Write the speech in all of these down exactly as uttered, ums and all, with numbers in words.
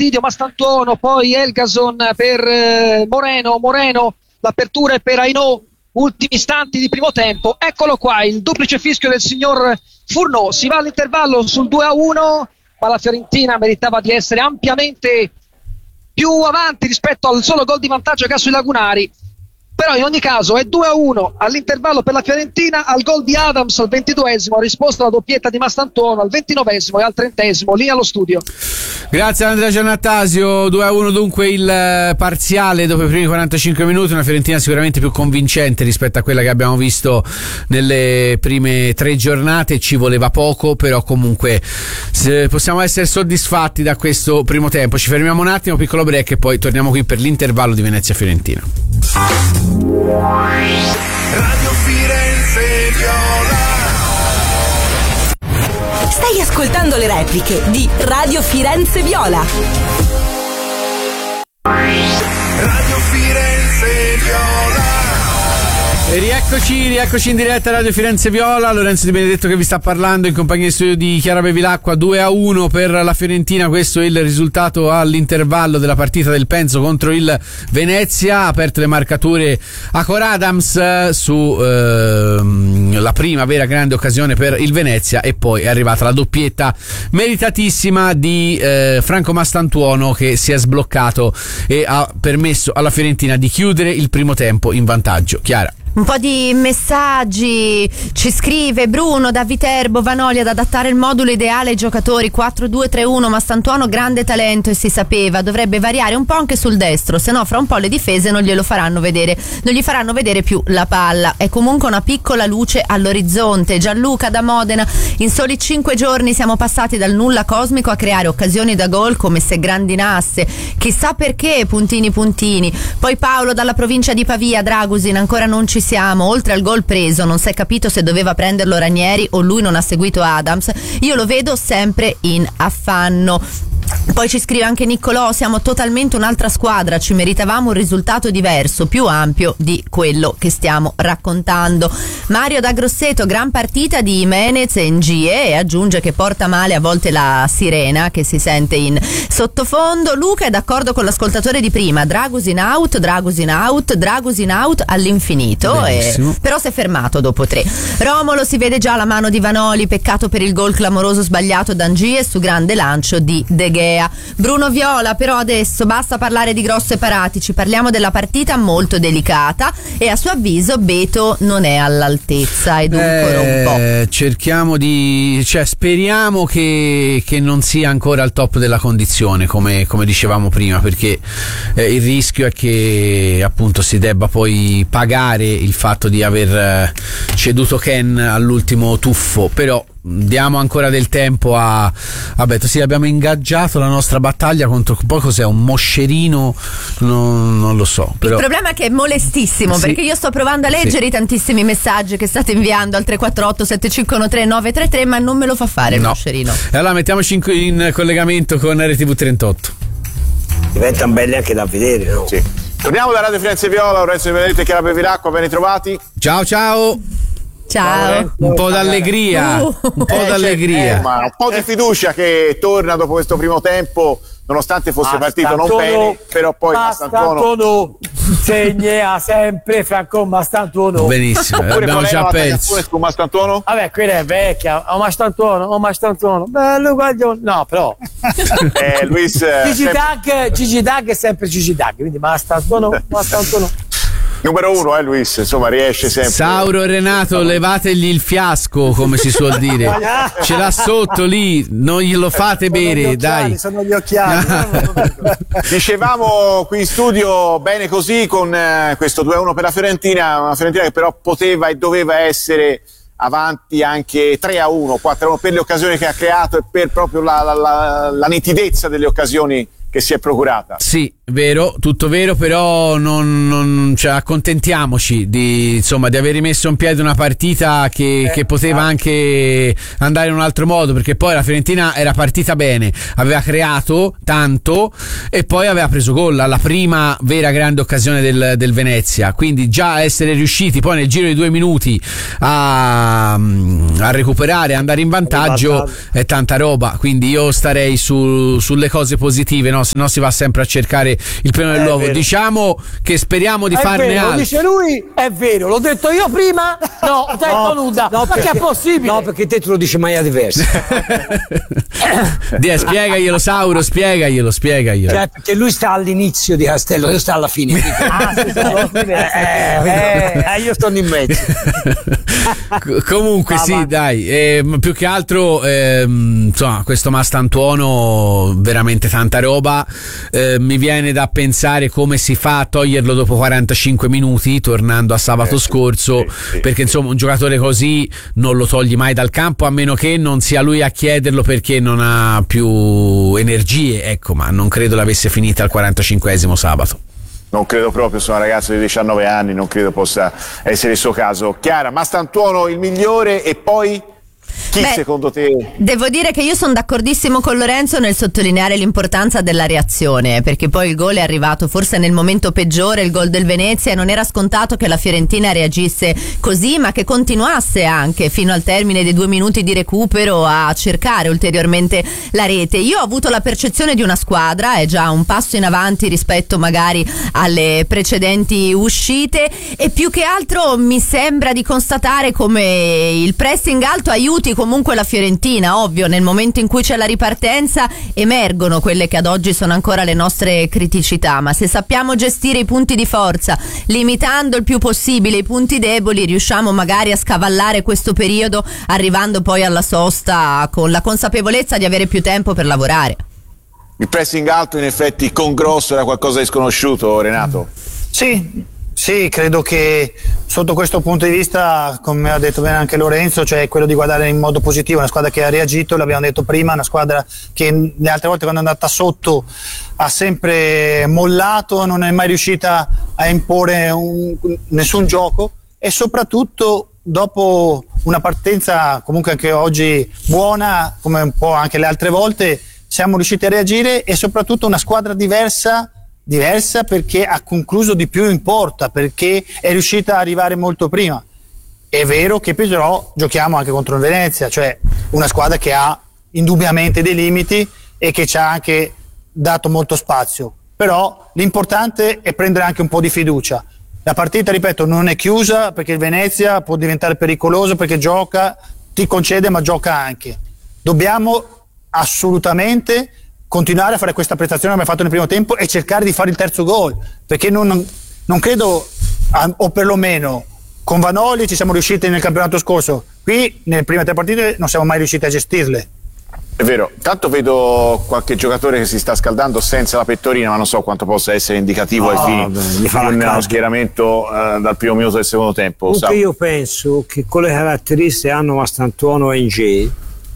Attilio Mastantuono, poi Elgason per eh, Moreno, Moreno, l'apertura è per Ainò, ultimi istanti di primo tempo, eccolo qua il duplice fischio del signor Furno, si va all'intervallo sul due a uno, ma la Fiorentina meritava di essere ampiamente più avanti rispetto al solo gol di vantaggio che ha sui lagunari. Però in ogni caso è due a uno all'intervallo per la Fiorentina, al gol di Adams al ventiduesimo, ha risposto alla doppietta di Mastantuono al ventinovesimo e al trentesimo, lì allo studio. Grazie Andrea Giannattasio. Due a uno dunque il parziale dopo i primi quarantacinque minuti, una Fiorentina sicuramente più convincente rispetto a quella che abbiamo visto nelle prime tre giornate. Ci voleva poco, però comunque possiamo essere soddisfatti da questo primo tempo. Ci fermiamo un attimo, piccolo break e poi torniamo qui per l'intervallo di Venezia-Fiorentina. Radio Firenze Viola. Stai ascoltando le repliche di Radio Firenze Viola. Radio Firenze Viola. E rieccoci, rieccoci in diretta a Radio Firenze Viola. Lorenzo Di Benedetto che vi sta parlando in compagnia di studio di Chiara Bevilacqua. Due a uno per la Fiorentina, questo è il risultato all'intervallo della partita del Penzo contro il Venezia. Ha aperto le marcature Akor Adams su ehm, la prima vera grande occasione per il Venezia, e poi è arrivata la doppietta meritatissima di eh, Franco Mastantuono, che si è sbloccato e ha permesso alla Fiorentina di chiudere il primo tempo in vantaggio. Chiara. Un po' di messaggi, ci scrive Bruno da Viterbo: Vanoli ad adattare il modulo ideale ai giocatori, quattro due tre uno, Mastantuono grande talento e si sapeva, dovrebbe variare un po' anche sul destro, se no fra un po' le difese non glielo faranno vedere, non gli faranno vedere più la palla. È comunque una piccola luce all'orizzonte. Gianluca da Modena: in soli cinque giorni siamo passati dal nulla cosmico a creare occasioni da gol come se grandinasse, chissà perché, puntini puntini. Poi Paolo dalla provincia di Pavia: Dragusin ancora non ci siamo, oltre al gol preso non si è capito se doveva prenderlo Ranieri o lui non ha seguito Adams, io lo vedo sempre in affanno. Poi ci scrive anche Niccolò: siamo totalmente un'altra squadra, ci meritavamo un risultato diverso, più ampio di quello che stiamo raccontando. Mario da Grosseto: gran partita di Jimenez e Ngie, e aggiunge che porta male a volte la sirena che si sente in sottofondo. Luca è d'accordo con l'ascoltatore di prima: Dragusin out, Dragusin out, Dragusin out all'infinito, e, però si è fermato dopo tre. Romolo: si vede già la mano di Vanoli, peccato per il gol clamoroso sbagliato da Ngie su grande lancio di De Gea. Bruno Viola: però adesso basta parlare di grosse paratici, parliamo della partita molto delicata, e a suo avviso Beto non è all'altezza ed ancora eh, un po'. Cerchiamo di, cioè speriamo che, che non sia ancora al top della condizione, come, come dicevamo prima, perché eh, il rischio è che appunto si debba poi pagare il fatto di aver eh, ceduto Ken all'ultimo tuffo. Però diamo ancora del tempo a, a Beto. Sì, abbiamo ingaggiato la nostra battaglia contro, poi cos'è, un moscerino, non, non lo so, però... Il problema è che è molestissimo, sì, perché io sto provando a leggere sì. i tantissimi messaggi che state inviando al tre quattro otto sette cinque uno tre nove tre tre, ma non me lo fa fare il no. moscerino. E allora mettiamoci in, in collegamento con R T V trentotto. Diventano belli anche da vedere, no? Sì. Torniamo da Radio Firenze Viola, Lorenzo Di Benedetto e Chiara Bevilacqua, ben ritrovati. Ciao ciao. Ciao. Un po' d'allegria, uh. un po' eh, d'allegria, eh, ma un po' di fiducia che torna dopo questo primo tempo, nonostante fosse partito non bene, però poi Mastantuono segna sempre Franco Mastantuono. Benissimo, abbiamo già perso su Mastantuono. Vabbè, quella è vecchia. Oh Mastantuono, oh Mastantuono, bello guaglione. No, però eh, Luis Gigi Dag, Gigi Dag è sempre Gigi Dag, quindi Mastantuono, Mastantuono. Numero uno, eh Luis, insomma riesce sempre. Sauro e Renato, levategli il fiasco, come si suol dire. Ce l'ha sotto lì, non glielo fate sono bere, occhiali, dai. Sono gli occhiali. Dicevamo qui in studio bene così con eh, questo due a uno per la Fiorentina, una Fiorentina che però poteva e doveva essere avanti anche tre a uno, quattro a uno per le occasioni che ha creato e per proprio la, la, la, la nitidezza delle occasioni che si è procurata. Sì, vero, tutto vero, però non, non cioè, accontentiamoci di, insomma, di aver rimesso in piedi una partita che, eh, che poteva ah. anche andare in un altro modo, perché poi la Fiorentina era partita bene, aveva creato tanto e poi aveva preso gol alla prima vera grande occasione del, del Venezia, quindi già essere riusciti poi nel giro di due minuti a, a recuperare, andare in vantaggio è tanta roba, quindi io starei su, sulle cose positive, no? se no si va sempre a cercare il pelo nell'uovo. Diciamo che speriamo di è farne vero, altro. lo dice lui, è vero, l'ho detto io prima. No, ho detto nuda. No, ma perché, che è possibile? No, perché te te lo dici in maniera diversa. Dia, spiegaglielo, Sauro, spiegaglielo, spiegaglielo. Cioè, perché lui sta all'inizio di Castello, io sto alla fine. Ah, sì, sì, sì. eh, eh, eh, io sto in mezzo. Comunque, ah, sì, ma... dai, eh, più che altro, eh, insomma, questo Mastantuono, veramente tanta roba. Eh, mi viene da pensare come si fa a toglierlo dopo quarantacinque minuti, tornando a sabato eh, scorso, sì, sì, perché insomma un giocatore così non lo togli mai dal campo, a meno che non sia lui a chiederlo perché non ha più energie, ecco, ma non credo l'avesse finita al quarantacinquesimo sabato. Non credo proprio, sono un ragazzo di diciannove anni, non credo possa essere il suo caso. Chiara, Mastantuono il migliore, e poi chi Beh, secondo te? Devo dire che io sono d'accordissimo con Lorenzo nel sottolineare l'importanza della reazione, perché poi il gol è arrivato forse nel momento peggiore, il gol del Venezia, e non era scontato che la Fiorentina reagisse così, ma che continuasse anche fino al termine dei due minuti di recupero a cercare ulteriormente la rete. Io ho avuto la percezione di una squadra, è già un passo in avanti rispetto magari alle precedenti uscite, e più che altro mi sembra di constatare come il pressing alto aiuti comunque la Fiorentina. Ovvio, nel momento in cui c'è la ripartenza emergono quelle che ad oggi sono ancora le nostre criticità, ma se sappiamo gestire i punti di forza limitando il più possibile i punti deboli, riusciamo magari a scavallare questo periodo, arrivando poi alla sosta con la consapevolezza di avere più tempo per lavorare. Il pressing alto in effetti con Grosso era qualcosa di sconosciuto, Renato? Sì, sì, credo che sotto questo punto di vista, come ha detto bene anche Lorenzo, cioè quello di guardare in modo positivo, una squadra che ha reagito, l'abbiamo detto prima, una squadra che le altre volte quando è andata sotto ha sempre mollato, non è mai riuscita a imporre un, nessun gioco, e soprattutto dopo una partenza comunque anche oggi buona, come un po' anche le altre volte, siamo riusciti a reagire, e soprattutto una squadra diversa diversa perché ha concluso di più in porta, perché è riuscita ad arrivare molto prima. È vero che però giochiamo anche contro il Venezia, cioè una squadra che ha indubbiamente dei limiti e che ci ha anche dato molto spazio, però l'importante è prendere anche un po' di fiducia. La partita, ripeto, non è chiusa, perché il Venezia può diventare pericoloso, perché gioca, ti concede ma gioca anche. Dobbiamo assolutamente continuare a fare questa prestazione che abbiamo fatto nel primo tempo e cercare di fare il terzo gol, perché non, non credo, o perlomeno con Vanoli ci siamo riusciti nel campionato scorso, qui nelle prime tre partite non siamo mai riusciti a gestirle. È vero, tanto vedo qualche giocatore che si sta scaldando senza la pettorina, ma non so quanto possa essere indicativo ai fini di uno schieramento uh, dal primo minuto del secondo tempo. Comunque io penso che con le caratteristiche hanno Mastantuono e Ng,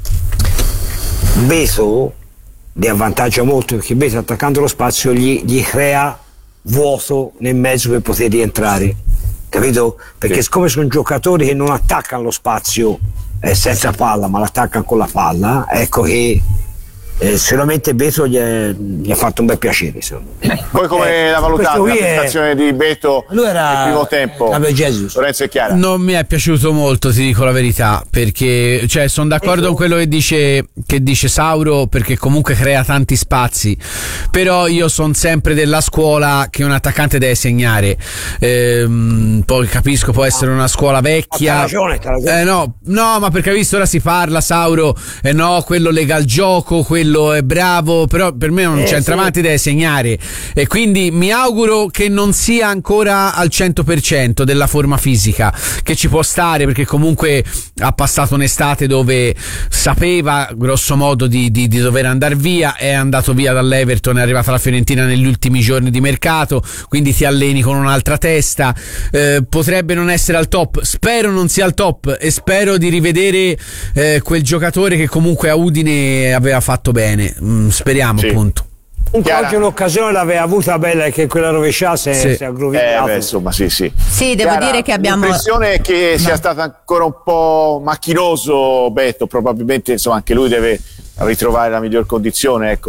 Beto li avvantaggia molto, perché Beto attaccando lo spazio gli, gli crea vuoto nel mezzo per poter rientrare, capito? Perché sì. Siccome sono giocatori che non attaccano lo spazio eh, senza palla, ma l'attaccano con la palla, ecco che eh, sicuramente Beto gli, è, gli ha fatto un bel piacere, insomma. Poi come eh, la valutate la prestazione è... di Beto nel primo tempo? Lorenzo e Chiara? Non mi è piaciuto molto, ti dico la verità, perché cioè sono d'accordo con quello che dice, che dice Sauro, perché comunque crea tanti spazi, però io sono sempre della scuola che un attaccante deve segnare. Ehm, poi capisco, può essere una scuola vecchia. T'ha ragione, t'ha ragione. Eh, no, no, ma perché visto ora si parla, Sauro, eh no, quello lega il gioco, quello è bravo, però per me un eh, centravanti sì. deve segnare, e quindi mi auguro che non sia ancora al cento per cento della forma fisica, che ci può stare, perché comunque ha passato un'estate dove sapeva grosso modo di, di, di dover andare via, è andato via dall'Everton, è arrivata alla Fiorentina negli ultimi giorni di mercato, quindi ti alleni con un'altra testa. Eh, potrebbe non essere al top, spero non sia al top, e spero di rivedere eh, quel giocatore che comunque a Udine aveva fatto bene. Bene, mm, speriamo, sì. appunto. Comunque oggi un'occasione l'aveva avuta bella, che quella rovesciata si sì. è aggrovigliato. Eh, beh, insomma, sì, sì. Sì, devo Chiara, dire che abbiamo l'impressione è che no. sia stato ancora un po' macchinoso Beto, probabilmente insomma anche lui deve ritrovare la miglior condizione, ecco.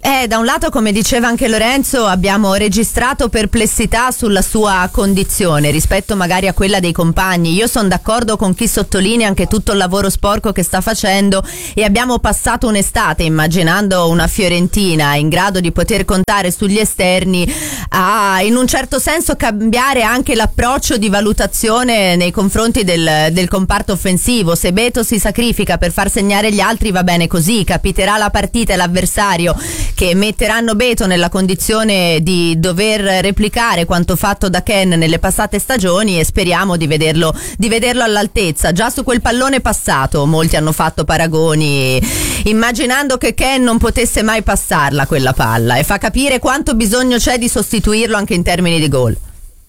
Eh, da un lato, come diceva anche Lorenzo, abbiamo registrato perplessità sulla sua condizione rispetto magari a quella dei compagni. Io sono d'accordo con chi sottolinea anche tutto il lavoro sporco che sta facendo, e abbiamo passato un'estate immaginando una Fiorentina in grado di poter contare sugli esterni a, in un certo senso, cambiare anche l'approccio di valutazione nei confronti del, del comparto offensivo. Se Beto si sacrifica per far segnare gli altri, va bene così, capiterà la partita e l'avversario che metteranno Beto nella condizione di dover replicare quanto fatto da Ken nelle passate stagioni, e speriamo di vederlo, di vederlo all'altezza. Già su quel pallone passato molti hanno fatto paragoni immaginando che Ken non potesse mai passarla quella palla, e fa capire quanto bisogno c'è di sostituirlo anche in termini di gol.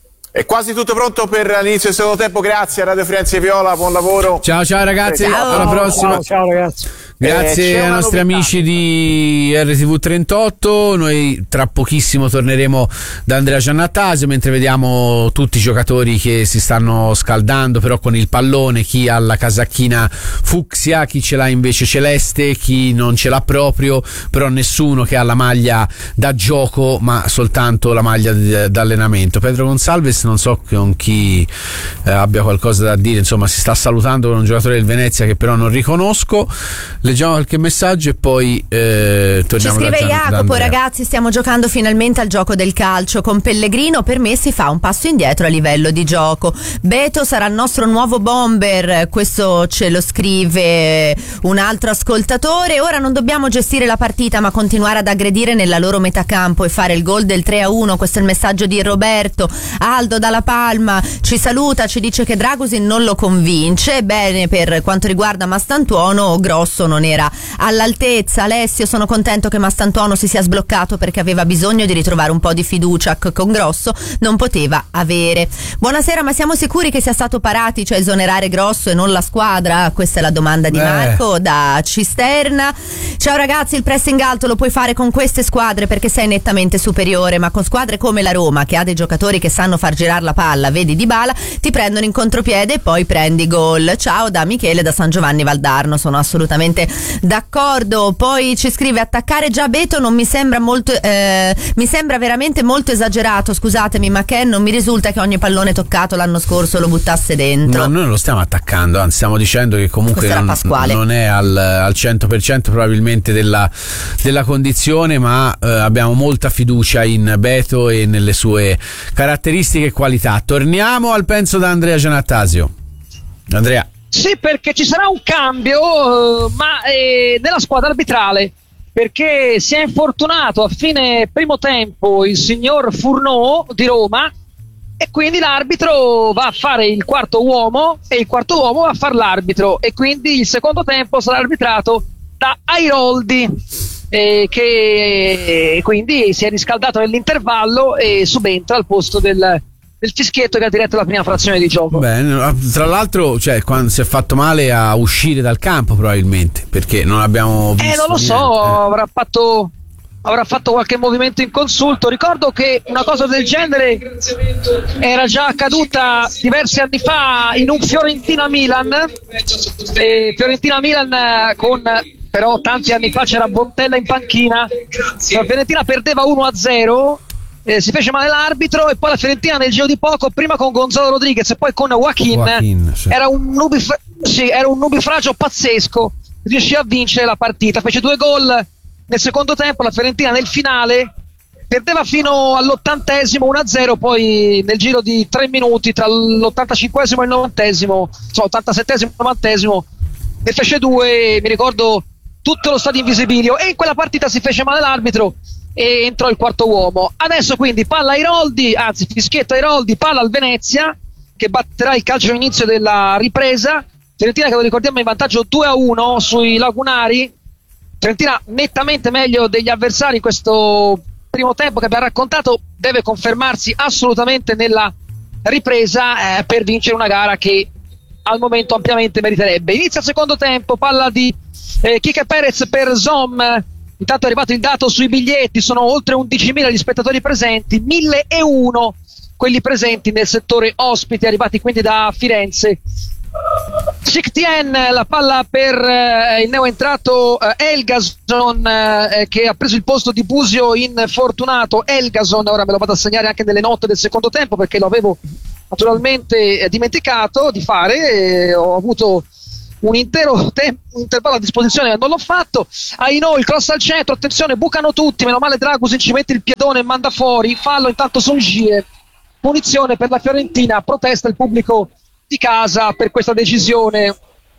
È quasi tutto pronto per l'inizio del secondo tempo. Grazie a Radio Firenze Viola, buon lavoro. Ciao ciao ragazzi, Ciao. alla prossima. Ciao, ciao ragazzi. Grazie Eh, ai nostri novità. amici di R T V trentotto. Noi tra pochissimo torneremo da Andrea Giannattasio, mentre vediamo tutti i giocatori che si stanno scaldando però con il pallone, chi ha la casacchina fucsia, chi ce l'ha invece celeste, chi non ce l'ha proprio, però nessuno che ha la maglia da gioco ma soltanto la maglia d- d'allenamento. Pedro Gonçalves non so con chi eh, abbia qualcosa da dire, insomma si sta salutando con un giocatore del Venezia che però non riconosco. Leggiamo qualche messaggio e poi eh, torniamo. Ci scrive da Gian- da Jacopo: Andrea. ragazzi, stiamo giocando finalmente al gioco del calcio. Con Pellegrino per me si fa un passo indietro a livello di gioco. Beto sarà il nostro nuovo bomber, questo ce lo scrive un altro ascoltatore. Ora non dobbiamo gestire la partita ma continuare ad aggredire nella loro metacampo e fare il gol del tre a uno. Questo è il messaggio di Roberto. Aldo dalla Palma ci saluta, ci dice che Dragusin non lo convince. Bene, per quanto riguarda Mastantuono, Grosso non era all'altezza. Alessio: sono contento che Mastantuono si sia sbloccato perché aveva bisogno di ritrovare un po' di fiducia che con Grosso non poteva avere. Buonasera, ma siamo sicuri che sia stato Parati, cioè esonerare Grosso e non la squadra? Questa è la domanda di Eh. Marco da Cisterna. Ciao ragazzi, il pressing alto lo puoi fare con queste squadre perché sei nettamente superiore, ma con squadre come la Roma, che ha dei giocatori che sanno far girare la palla, vedi Dybala, ti prendono in contropiede e poi prendi gol. Ciao da Michele da San Giovanni Valdarno, sono assolutamente d'accordo. Poi ci scrive: attaccare già Beto non mi sembra molto eh, mi sembra veramente molto esagerato, scusatemi, ma Ken non mi risulta che ogni pallone toccato l'anno scorso lo buttasse dentro. No, noi non lo stiamo attaccando, anzi stiamo dicendo che comunque Questa era non, Pasquale. non è al, al cento per cento probabilmente della, della condizione, ma eh, abbiamo molta fiducia in Beto e nelle sue caratteristiche e qualità. Torniamo al penso da Andrea Giannattasio. Andrea. Sì, perché ci sarà un cambio, eh, ma eh, nella squadra arbitrale, perché si è infortunato a fine primo tempo il signor Furnò di Roma, e quindi l'arbitro va a fare il quarto uomo e il quarto uomo va a fare l'arbitro, e quindi il secondo tempo sarà arbitrato da Airoldi, eh, che quindi si è riscaldato nell'intervallo e subentra al posto del del fischietto che ha diretto la prima frazione di gioco. Beh, tra l'altro, cioè, quando si è fatto male a uscire dal campo probabilmente, perché non abbiamo visto Eh, non lo so, niente, eh. avrà fatto avrà fatto qualche movimento inconsulto. Ricordo che una cosa del genere era già accaduta diversi anni fa in un Fiorentina-Milan, e Fiorentina-Milan con, però tanti anni fa c'era Bontella in panchina, la Fiorentina perdeva uno a zero, eh, si fece male l'arbitro e poi la Fiorentina nel giro di poco, prima con Gonzalo Rodriguez e poi con Joaquin, Joaquin, sì. era un nubif- sì, era un nubifragio pazzesco, riuscì a vincere la partita, fece due gol nel secondo tempo. La Fiorentina nel finale perdeva fino all'ottantesimo uno a zero, poi nel giro di tre minuti tra l'ottantacinquesimo e il novantesimo, cioè ottantasettesimo e novantesimo, ne fece due. Mi ricordo tutto lo stadio Invisibilio, e in quella partita si fece male l'arbitro e entrò il quarto uomo. Adesso quindi palla ai Roldi, anzi fischietto ai Roldi, palla al Venezia che batterà il calcio all'inizio della ripresa. Fiorentina che lo ricordiamo in vantaggio due a uno sui lagunari. Fiorentina nettamente meglio degli avversari in questo primo tempo che abbiamo raccontato, deve confermarsi assolutamente nella ripresa eh, per vincere una gara che al momento ampiamente meriterebbe. Inizia il secondo tempo, palla di eh, Kike Perez per Zom. Intanto è arrivato il dato sui biglietti, sono oltre undicimila gli spettatori presenti, mille e uno quelli presenti nel settore ospiti, arrivati quindi da Firenze Siktien, la palla per eh, il neoentrato eh, Elgason eh, che ha preso il posto di Busio infortunato. Elgason, ora me lo vado a segnare anche nelle note del secondo tempo perché lo avevo naturalmente eh, dimenticato di fare, eh, ho avuto un intero tempo, un intervallo a disposizione, non l'ho fatto. Aino, il cross al centro, attenzione, bucano tutti, meno male Dragusin ci mette il piedone e manda fuori, fallo intanto Songie, punizione per la Fiorentina, protesta il pubblico di casa per questa decisione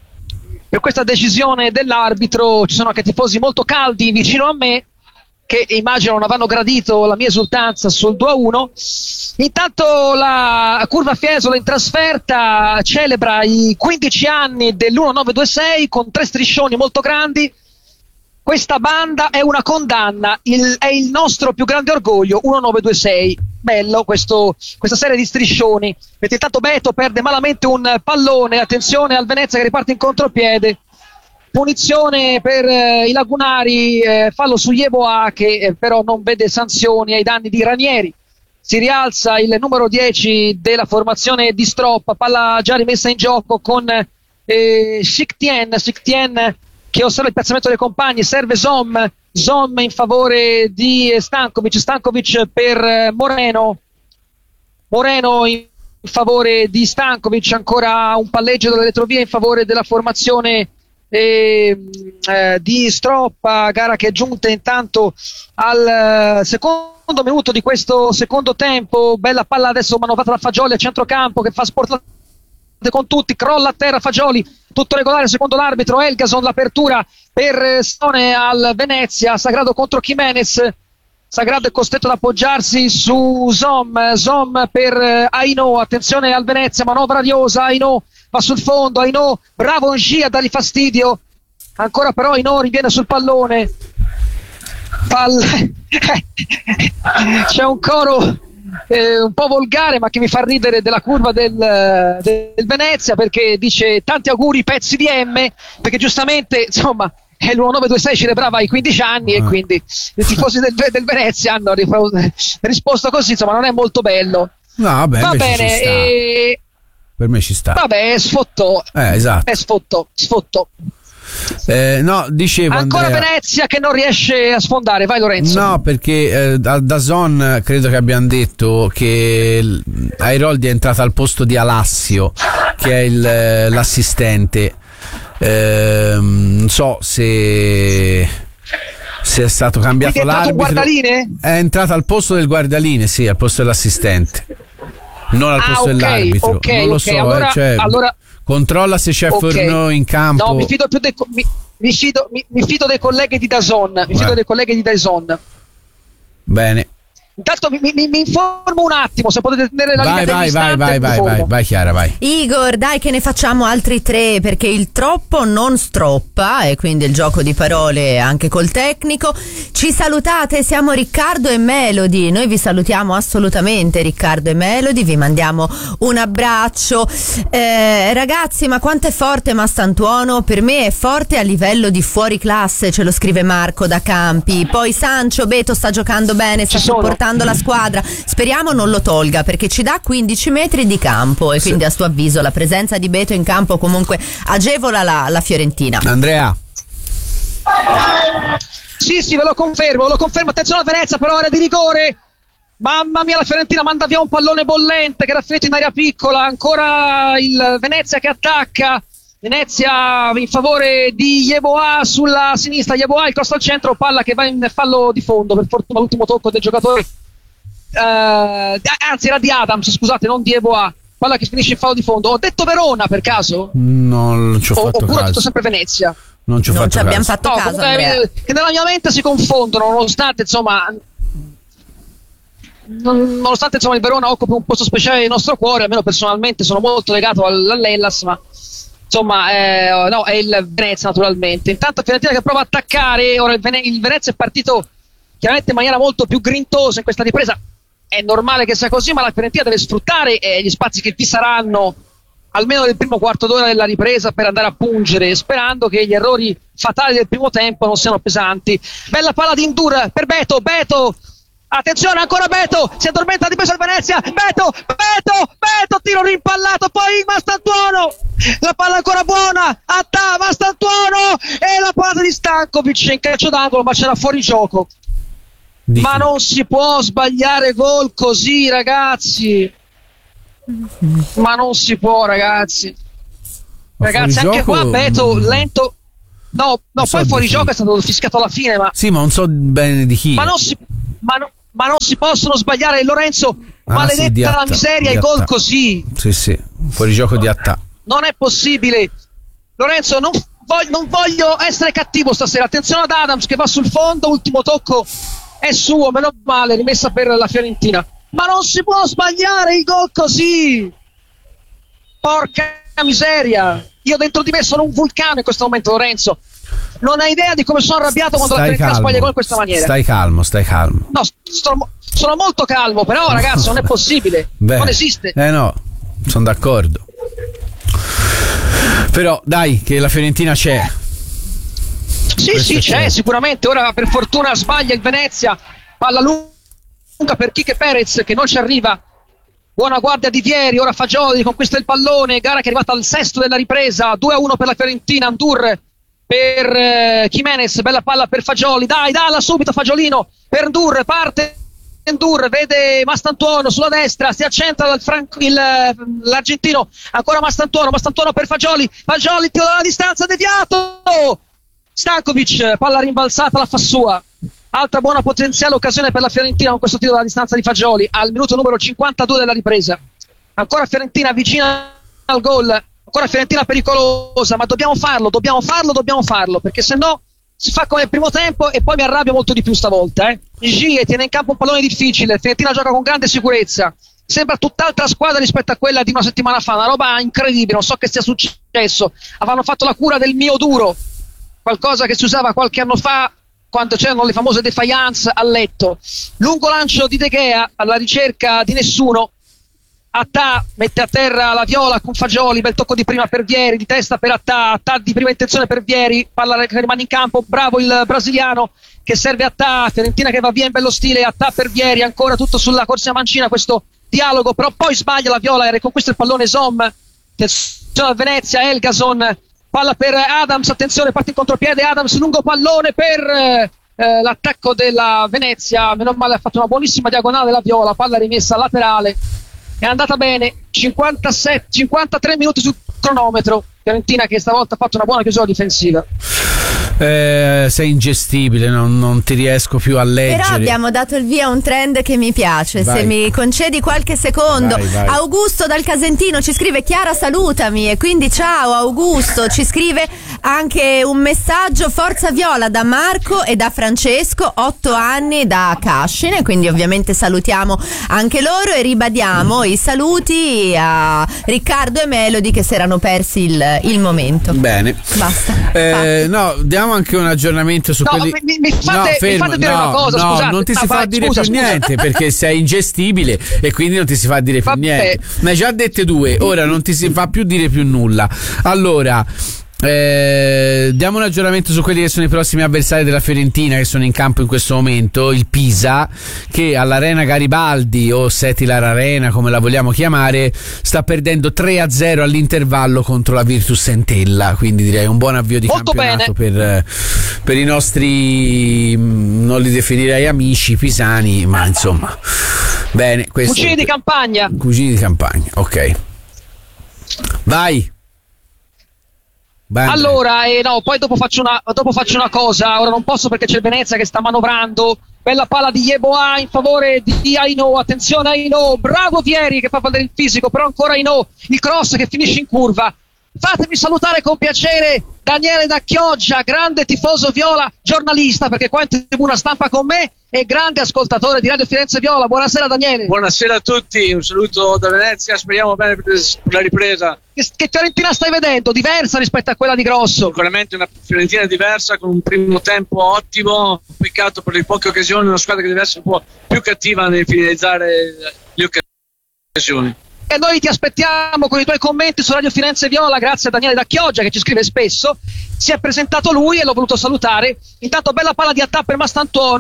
per questa decisione dell'arbitro. Ci sono anche tifosi molto caldi vicino a me che immagino non avranno gradito la mia esultanza sul due a uno. Intanto la Curva Fiesole in trasferta celebra i quindici anni dell'uno nove due sei con tre striscioni molto grandi. Questa banda è una condanna, il, è il nostro più grande orgoglio, uno nove due sei. Bello questo, questa serie di striscioni. Mentre intanto Beto perde malamente un pallone, attenzione al Venezia che riparte in contropiede. Punizione per eh, i lagunari, eh, fallo su Yeboah che eh, però non vede sanzioni ai danni di Ranieri. Si rialza il numero dieci della formazione di Stroppa, palla già rimessa in gioco con eh, Siktien, Siktien che osserva il piazzamento dei compagni, serve Zom, Zom in favore di Stankovic, Stankovic per Moreno, Moreno in favore di Stankovic, ancora un palleggio dalle retrovie in favore della formazione eh, eh, di Stroppa, gara che è giunta intanto al secondo minuto di questo secondo tempo. Bella palla adesso manovrata da Fagioli a centrocampo che fa sportlate con tutti, crolla a terra Fagioli, tutto regolare secondo l'arbitro. Elgason, l'apertura per Stone al Venezia, Sagrado contro Jimenez, Sagrado è costretto ad appoggiarsi su Zom, Zom per Aino, attenzione al Venezia, manovra radiosa, Aino va sul fondo, Aino bravo Ngi a dargli fastidio, ancora però Aino riviene sul pallone, Pall- c'è un coro Eh, un po' volgare ma che mi fa ridere della curva del, del Venezia, perché dice tanti auguri pezzi di M, perché giustamente insomma è l'uno nove due sei celebrava i quindici anni e quindi i tifosi del, del Venezia hanno risposto così, insomma non è molto bello. No, vabbè, va bene, e... per me ci sta, vabbè, sfottò, eh, esatto. è sfottò, sfottò. Eh, no, dicevo ancora Andrea, Venezia che non riesce a sfondare, vai Lorenzo. No, perché eh, da Dazon credo che abbiano detto che Airoldi è entrata al posto di Alassio, che è il, l'assistente. Eh, non so se se è stato cambiato Quindi è entrato l'arbitro. Un guardaline? È entrato al posto del guardaline, sì, al posto dell'assistente, non al ah, posto okay, dell'arbitro. okay, non lo okay. so, allora, eh, cioè, allora... controlla se c'è okay. Forno in campo. No, mi fido più dei, mi, mi, fido, mi, mi fido dei colleghi di Dazon. Mi fido eh. dei colleghi di Dazon. Bene. Intanto mi, mi, mi informo un attimo, se potete tenere la vai, linea vai, dell'istante. vai, vai, vai, vai, vai, Chiara, vai. Igor, dai che ne facciamo altri tre, perché il troppo non stroppa, e quindi il gioco di parole anche col tecnico. Ci salutate, siamo Riccardo e Melody, noi vi salutiamo assolutamente Riccardo e Melody, vi mandiamo un abbraccio. Eh, ragazzi, ma quanto è forte Mastantuono? Per me è forte a livello di fuori classe, ce lo scrive Marco da Campi. Poi Sancho, Beto sta giocando bene, sta supportando la squadra, speriamo non lo tolga perché ci dà quindici metri di campo e quindi sì. A suo avviso la presenza di Beto in campo comunque agevola la, la Fiorentina. Andrea. Sì sì, ve lo confermo, ve lo confermo, attenzione a Venezia, però area di rigore, mamma mia la Fiorentina manda via un pallone bollente che era finito in area piccola, ancora il Venezia che attacca, Venezia in favore di Yeboah sulla sinistra, Yeboah il cross al centro, palla che va in fallo di fondo, per fortuna l'ultimo tocco del giocatore, uh, anzi era di Adams, scusate, non di Yeboah, palla che finisce in fallo di fondo. Ho detto Verona per caso? No, non ci ho o, fatto oppure caso. ho detto sempre Venezia? Non ci ho non fatto ci abbiamo caso. fatto no, caso comunque, che nella mia mente si confondono, nonostante insomma nonostante insomma il Verona occupi un posto speciale nel nostro cuore, almeno personalmente sono molto legato all'Hellas, ma insomma eh, no, è il Venezia naturalmente. Intanto Fiorentina che prova a attaccare, ora il, Vene- il Venezia è partito chiaramente in maniera molto più grintosa in questa ripresa, è normale che sia così, ma la Fiorentina deve sfruttare eh, gli spazi che vi saranno almeno nel primo quarto d'ora della ripresa per andare a pungere, sperando che gli errori fatali del primo tempo non siano pesanti. Bella palla di Indur per Beto, Beto attenzione ancora Beto, si addormenta di peso il Venezia, Beto, Beto, Beto, tiro rimpallato, poi Mastantuono, la palla ancora buona, Attà, Mastantuono e la palla di Stankovic in calcio d'angolo, ma c'era fuori gioco. Dico. Ma non si può sbagliare gol così, ragazzi, ma non si può, ragazzi, ma ragazzi anche gioco... qua Beto lento. No, no, so poi fuori gioco è stato fischiato alla fine, ma sì, ma non so bene di chi. Ma non si, ma no, ma non si possono sbagliare, Lorenzo, ah, maledetta sì, la miseria, i gol così. Sì, sì, fuori gioco di Attà. Non è possibile. Lorenzo, non voglio, non voglio essere cattivo stasera. Attenzione ad Adams che va sul fondo, ultimo tocco è suo, meno male, rimessa per la Fiorentina. Ma non si può sbagliare il gol così. Porca miseria. Io dentro di me sono un vulcano in questo momento, Lorenzo. Non hai idea di come sono arrabbiato quando stai la Fiorentina sbaglia gol in questa maniera. Stai calmo, stai calmo. No, sto, sono molto calmo, però ragazzi non è possibile. Beh, non esiste. Eh no, sono d'accordo. Però dai, che la Fiorentina c'è. Sì, Questo sì, c'è, c'è sicuramente. Ora per fortuna sbaglia il Venezia. Palla lunga per Quique Perez che non ci arriva. Buona guardia di Vieri, ora Fagioli conquista il pallone, gara che è arrivata al sesto della ripresa, due a uno per la Fiorentina, Andur per eh, Jimenez, bella palla per Fagioli, dai, dalla subito Fagiolino per Andur, parte Andur, vede Mastantuono sulla destra, si accentra dal Fran- il, l'argentino, ancora Mastantuono, Mastantuono per Fagioli, Fagioli tiro dalla distanza, deviato, Stankovic, palla rimbalzata, la fa sua. Altra buona potenziale occasione per la Fiorentina con questo tiro dalla distanza di Fagioli al minuto numero cinquantadue della ripresa. Ancora Fiorentina vicina al gol, ancora Fiorentina pericolosa, ma dobbiamo farlo, dobbiamo farlo, dobbiamo farlo, perché se no si fa come il primo tempo e poi mi arrabbio molto di più stavolta. Eh. Gie tiene in campo un pallone difficile, Fiorentina gioca con grande sicurezza, sembra tutt'altra squadra rispetto a quella di una settimana fa, una roba incredibile, non so che sia successo, avevano fatto la cura del mio duro, qualcosa che si usava qualche anno fa quando c'erano le famose defiance a letto. Lungo lancio di De Gea alla ricerca di nessuno, Attà mette a terra la Viola con Fagioli, bel tocco di prima per Vieri, di testa per Attà, Attà di prima intenzione per Vieri, palla che rimane in campo, bravo il brasiliano che serve Attà, Fiorentina che va via in bello stile, Attà per Vieri, ancora tutto sulla corsia mancina questo dialogo, però poi sbaglia la Viola e riconquista il pallone Zom, attenzione a Venezia, Elgason, palla per Adams, attenzione, parte in contropiede Adams, lungo pallone per eh, l'attacco della Venezia, meno male ha fatto una buonissima diagonale della Viola, palla rimessa laterale, è andata bene, cinquantasette, cinquantatré minuti sul cronometro, Fiorentina che stavolta ha fatto una buona chiusura difensiva. Eh, sei ingestibile, non, non ti riesco più a leggere. Però abbiamo dato il via a un trend che mi piace. Vai. Se mi concedi qualche secondo. Vai, vai. Augusto dal Casentino ci scrive: Chiara salutami, e quindi ciao Augusto. Ci scrive anche un messaggio: Forza Viola, da Marco e da Francesco, otto anni da Cascine, quindi ovviamente salutiamo anche loro e ribadiamo mm. i saluti a Riccardo e Melody che si erano persi il, il momento. Bene, basta. Eh, no, diamo anche un aggiornamento su no, quelli. Mi, mi, fate, no, fermo, mi fate dire no, una cosa, no, scusate. non ti si ah, fa vai, dire scusa, più scusa. niente perché sei ingestibile e quindi non ti si fa dire più Vabbè. niente. Ne hai già dette due, ora non ti si fa più dire più nulla. Allora, Eh, diamo un aggiornamento su quelli che sono i prossimi avversari della Fiorentina che sono in campo in questo momento. Il Pisa, che all'Arena Garibaldi o Setilar Arena come la vogliamo chiamare, sta perdendo tre a zero all'intervallo contro la Virtus Entella, quindi direi un buon avvio di Molto campionato per, per i nostri, non li definirei amici pisani, ma insomma bene, questo, cugini di campagna cugini di campagna, ok, vai. Bene. Allora, eh, no, poi dopo faccio, una, dopo faccio una cosa. Ora non posso perché c'è il Venezia che sta manovrando. Bella palla di Yeboah in favore di Aino. Attenzione Aino, bravo Vieri che fa valere il fisico, però ancora Aino, il cross che finisce in curva. Fatemi salutare con piacere Daniele da Chioggia, grande tifoso viola, giornalista perché qua in tribuna stampa con me e grande ascoltatore di Radio Firenze Viola. Buonasera Daniele. Buonasera a tutti, un saluto da Venezia, speriamo bene per la ripresa. Che, che Fiorentina stai vedendo? Diversa rispetto a quella di Grosso? Sicuramente una Fiorentina diversa con un primo tempo ottimo, peccato per le poche occasioni, una squadra che deve essere un po' più cattiva nel finalizzare le occasioni. E noi ti aspettiamo con i tuoi commenti su Radio Firenze Viola, grazie a Daniele da Chioggia che ci scrive spesso. Si è presentato lui e l'ho voluto salutare. Intanto bella palla di attacco per Mastantuono,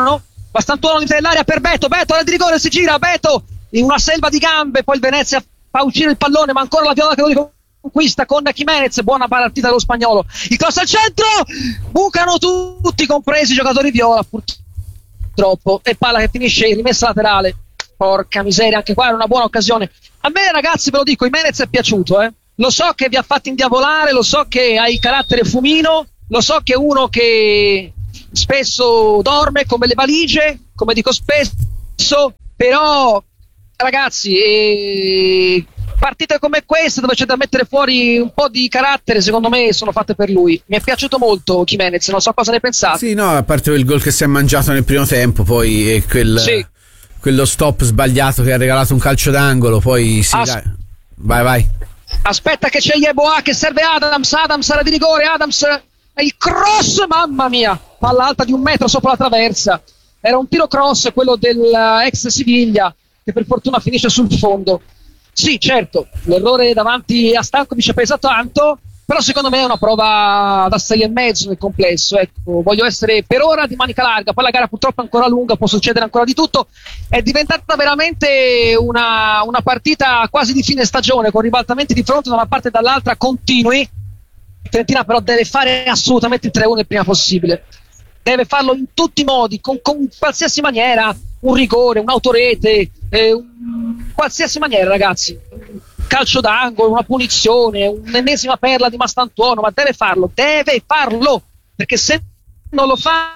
Mastantuono dell'area per Beto, Beto alla di rigore, si gira, Beto in una selva di gambe, poi il Venezia fa uscire il pallone, ma ancora la Viola che lo conquista con Jimenez, buona partita dello spagnolo, il cross al centro, bucano tutti, compresi i giocatori Viola, purtroppo, e palla che finisce rimessa laterale, porca miseria, anche qua era una buona occasione. A me ragazzi, ve lo dico, Jimenez è piaciuto, eh. Lo so che vi ha fatti indiavolare, lo so che ha il carattere fumino, lo so che è uno che spesso dorme come le valigie, come dico spesso, però ragazzi, eh, partite come queste dove c'è da mettere fuori un po' di carattere, secondo me sono fatte per lui. Mi è piaciuto molto Jimenez, non so cosa ne pensate. Sì, no, a parte il gol che si è mangiato nel primo tempo, poi e quel, sì. quello stop sbagliato che ha regalato un calcio d'angolo, poi sì, As- dai. Vai, vai. Aspetta che c'è Yeboah che serve Adams, Adams alla di rigore, Adams, il cross, mamma mia, palla alta di un metro sopra la traversa, era un tiro cross quello dell'ex Siviglia che per fortuna finisce sul fondo. Sì, certo, l'errore davanti a Stankovic pesa tanto, però secondo me è una prova da sei e mezzo nel complesso, ecco, voglio essere per ora di manica larga, poi la gara purtroppo è ancora lunga, può succedere ancora di tutto, è diventata veramente una, una partita quasi di fine stagione, con ribaltamenti di fronte da una parte e dall'altra continui. Fiorentina però deve fare assolutamente il tre uno il prima possibile, deve farlo in tutti i modi, con, con qualsiasi maniera, un rigore, un'autorete, eh, un, qualsiasi maniera ragazzi, calcio d'angolo, una punizione, un'ennesima perla di Mastantuono, ma deve farlo, deve farlo, perché se non lo fa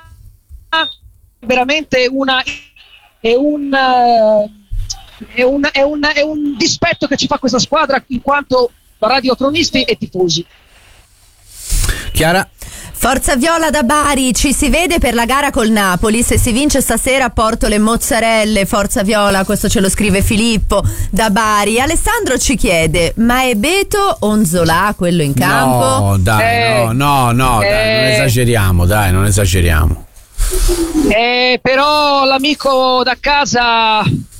è veramente una è un è un, è un, è un dispetto che ci fa questa squadra in quanto radiocronisti e tifosi. Chiara? Forza Viola da Bari, ci si vede per la gara col Napoli, se si vince stasera porto le mozzarelle. Forza Viola, questo ce lo scrive Filippo da Bari. Alessandro ci chiede, ma è Beto o Nzola quello in campo? No dai, eh, no no no eh, dai, non esageriamo, dai, non esageriamo. Eh, però l'amico da casa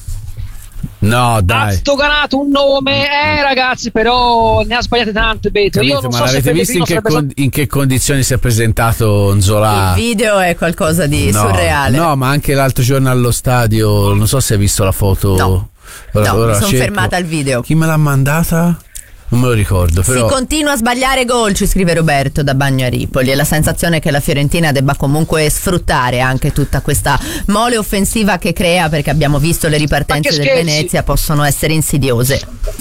No, dai. ha stoganato un nome, eh ragazzi, però ne ha sbagliate tante Beto. Capito, Io non ma so l'avete se visto in che, sarebbe con- in che condizioni si è presentato Nzola? Il video è qualcosa di no, surreale. No, ma anche l'altro giorno allo stadio, non so se hai visto la foto. No, ora, no ora mi sono cerco. fermata al video. Chi me l'ha mandata? Non me lo ricordo, però. Si continua a sbagliare gol, ci scrive Roberto da Bagno a Ripoli, e la sensazione è che la Fiorentina debba comunque sfruttare anche tutta questa mole offensiva che crea, perché abbiamo visto le ripartenze del scherzi. Venezia possono essere insidiose.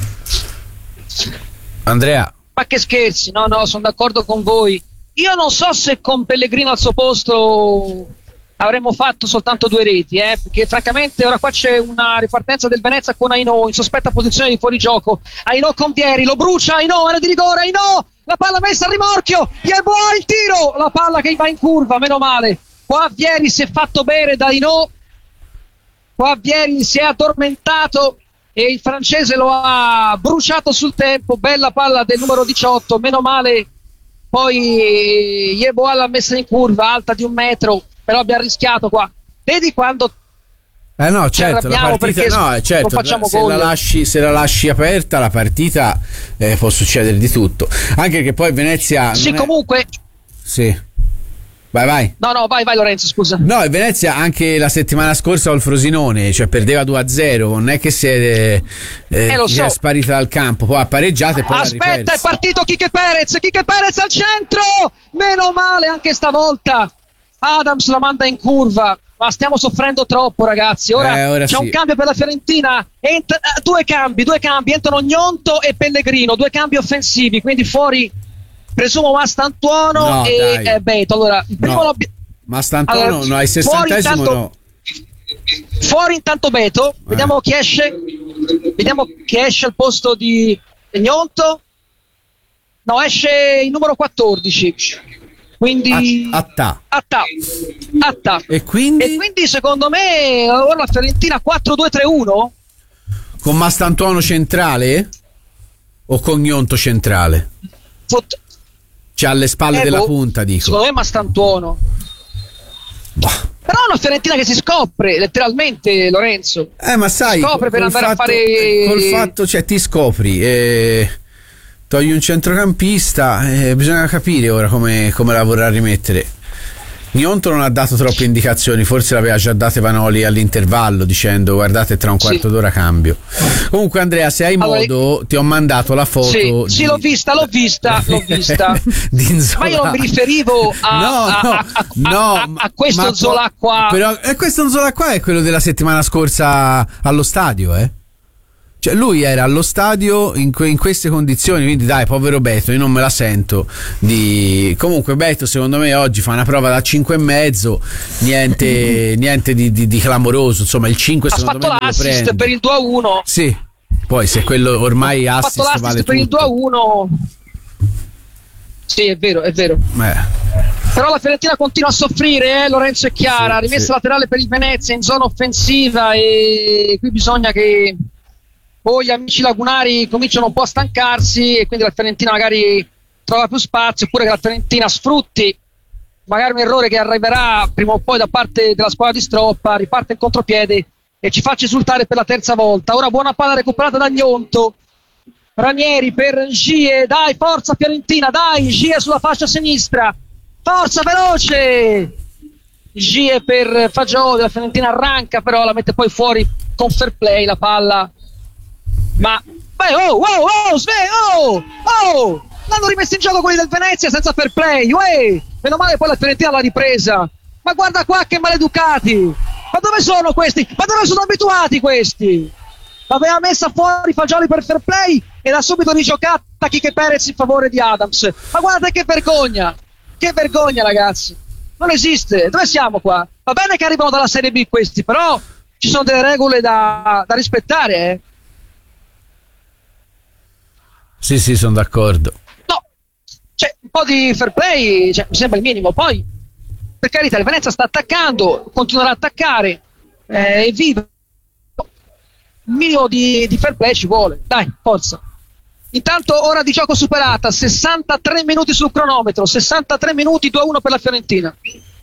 Andrea. Ma che scherzi, no no, sono d'accordo con voi. Io non so se con Pellegrino al suo posto avremmo fatto soltanto due reti, eh, perché francamente ora qua c'è una ripartenza del Venezia con Aino in sospetta posizione di fuorigioco. Aino con Vieri, lo brucia, Aino, era di rigore, Aino, la palla messa a rimorchio, Yeboah il tiro, la palla che va in curva, meno male. Qua Vieri si è fatto bere da Aino, qua Vieri si è addormentato e il francese lo ha bruciato sul tempo, bella palla del numero diciotto, meno male. Poi Yeboah l'ha messa in curva, alta di un metro, però abbiamo rischiato qua. Vedi quando Eh no, certo, la partita no, eh, certo, facciamo se, la lasci, se la lasci aperta la partita eh, può succedere di tutto. Anche che poi Venezia Sì, non è- comunque Sì. Vai, vai. No, no, vai, vai Lorenzo, scusa. No, il Venezia anche la settimana scorsa col Frosinone, cioè perdeva due a zero, non è che si è, eh, Eh, lo si so. è sparita dal campo, poi ha pareggiato e poi l'ha Aspetta, è ripersa. partito Quique Perez, Quique Perez al centro, meno male anche stavolta. Adams la manda in curva, ma stiamo soffrendo troppo ragazzi. Ora, Eh, ora c'è sì. un cambio per la Fiorentina, Ent- eh, due cambi, due cambi, entrano Gnonto e Pellegrino, due cambi offensivi, quindi fuori presumo Mastantuono No, e dai. eh, Beto. Allora, il primo No. l'abbi- Ma Stantuono Allora, no, ai fuori sessantesimo intanto- no. Fuori intanto Beto, vediamo chi esce, vediamo chi esce al posto di Gnonto. No, esce il numero quattordici. Quindi Atta. Atta. Atta. E quindi? E quindi secondo me ora la Fiorentina quattro due tre uno. Con Mastantuono centrale? O con Gnonto centrale? Fot- Cioè alle spalle eh, della boh, punta, dico. Secondo me Mastantuono. Bah. Però è una Fiorentina che si scopre letteralmente, Lorenzo. Eh, ma sai, Scopre per col andare fatto, a fare col fatto, cioè ti scopri, eh, togli un centrocampista, eh, bisogna capire ora come, come la vorrà rimettere. Gnonto non ha dato troppe indicazioni, forse l'aveva già date Vanoli all'intervallo dicendo guardate tra un quarto sì. d'ora cambio. Comunque Andrea, se hai allora, modo ti ho mandato la foto. Sì, di... sì l'ho vista, l'ho vista, l'ho vista. di ma io non mi riferivo a, no, a, no, a, a, no, a, a questo Zola qua. Però eh, questo Zola qua è quello della settimana scorsa allo stadio, eh? Cioè lui era allo stadio in, que- in queste condizioni, quindi dai, povero Beto, io non me la sento di... Comunque Beto secondo me oggi fa una prova da cinque e mezzo, niente, niente di, di, di clamoroso, insomma il cinque ha secondo fatto me l'assist per il due a uno. Sì, poi se quello ormai ha assist fatto l'assist vale per tutto. il due a uno. Sì, è vero, è vero. Eh. Però la Fiorentina continua a soffrire, eh? Lorenzo e Chiara, sì, rimessa sì. laterale per il Venezia in zona offensiva e qui bisogna che poi gli amici lagunari cominciano un po' a stancarsi e quindi la Fiorentina magari trova più spazio, oppure che la Fiorentina sfrutti magari un errore che arriverà prima o poi da parte della squadra di Stroppa, riparte in contropiede e ci faccia esultare per la terza volta. Ora buona palla recuperata da Gnonto, Ranieri per Gie, dai forza Fiorentina, dai Gie sulla fascia sinistra, forza veloce Gie per Fagioli, la Fiorentina arranca però la mette poi fuori con fair play la palla. Ma beh, oh, oh, oh, sve, oh, oh, l'hanno rimesso in gioco quelli del Venezia senza fair play, uè, meno male poi la Fiorentina l'ha ripresa, ma guarda qua che maleducati, ma dove sono questi, ma dove sono abituati questi, l'aveva messa fuori Fagioli per fair play e da subito rigiocata Quique Perez in favore di Adams, ma guardate che vergogna, che vergogna ragazzi, non esiste, dove siamo qua, va bene che arrivano dalla Serie B questi, però ci sono delle regole da, da rispettare, eh. Sì, sì, sono d'accordo. No, cioè un po' di fair play, cioè, mi sembra il minimo. Poi, per carità, il Venezia sta attaccando, continuerà a attaccare, è eh, vivo. Un minimo di, di fair play ci vuole. Dai, forza. Intanto ora di gioco superata, sessantatré minuti sul cronometro, sessantatré minuti, due a uno per la Fiorentina.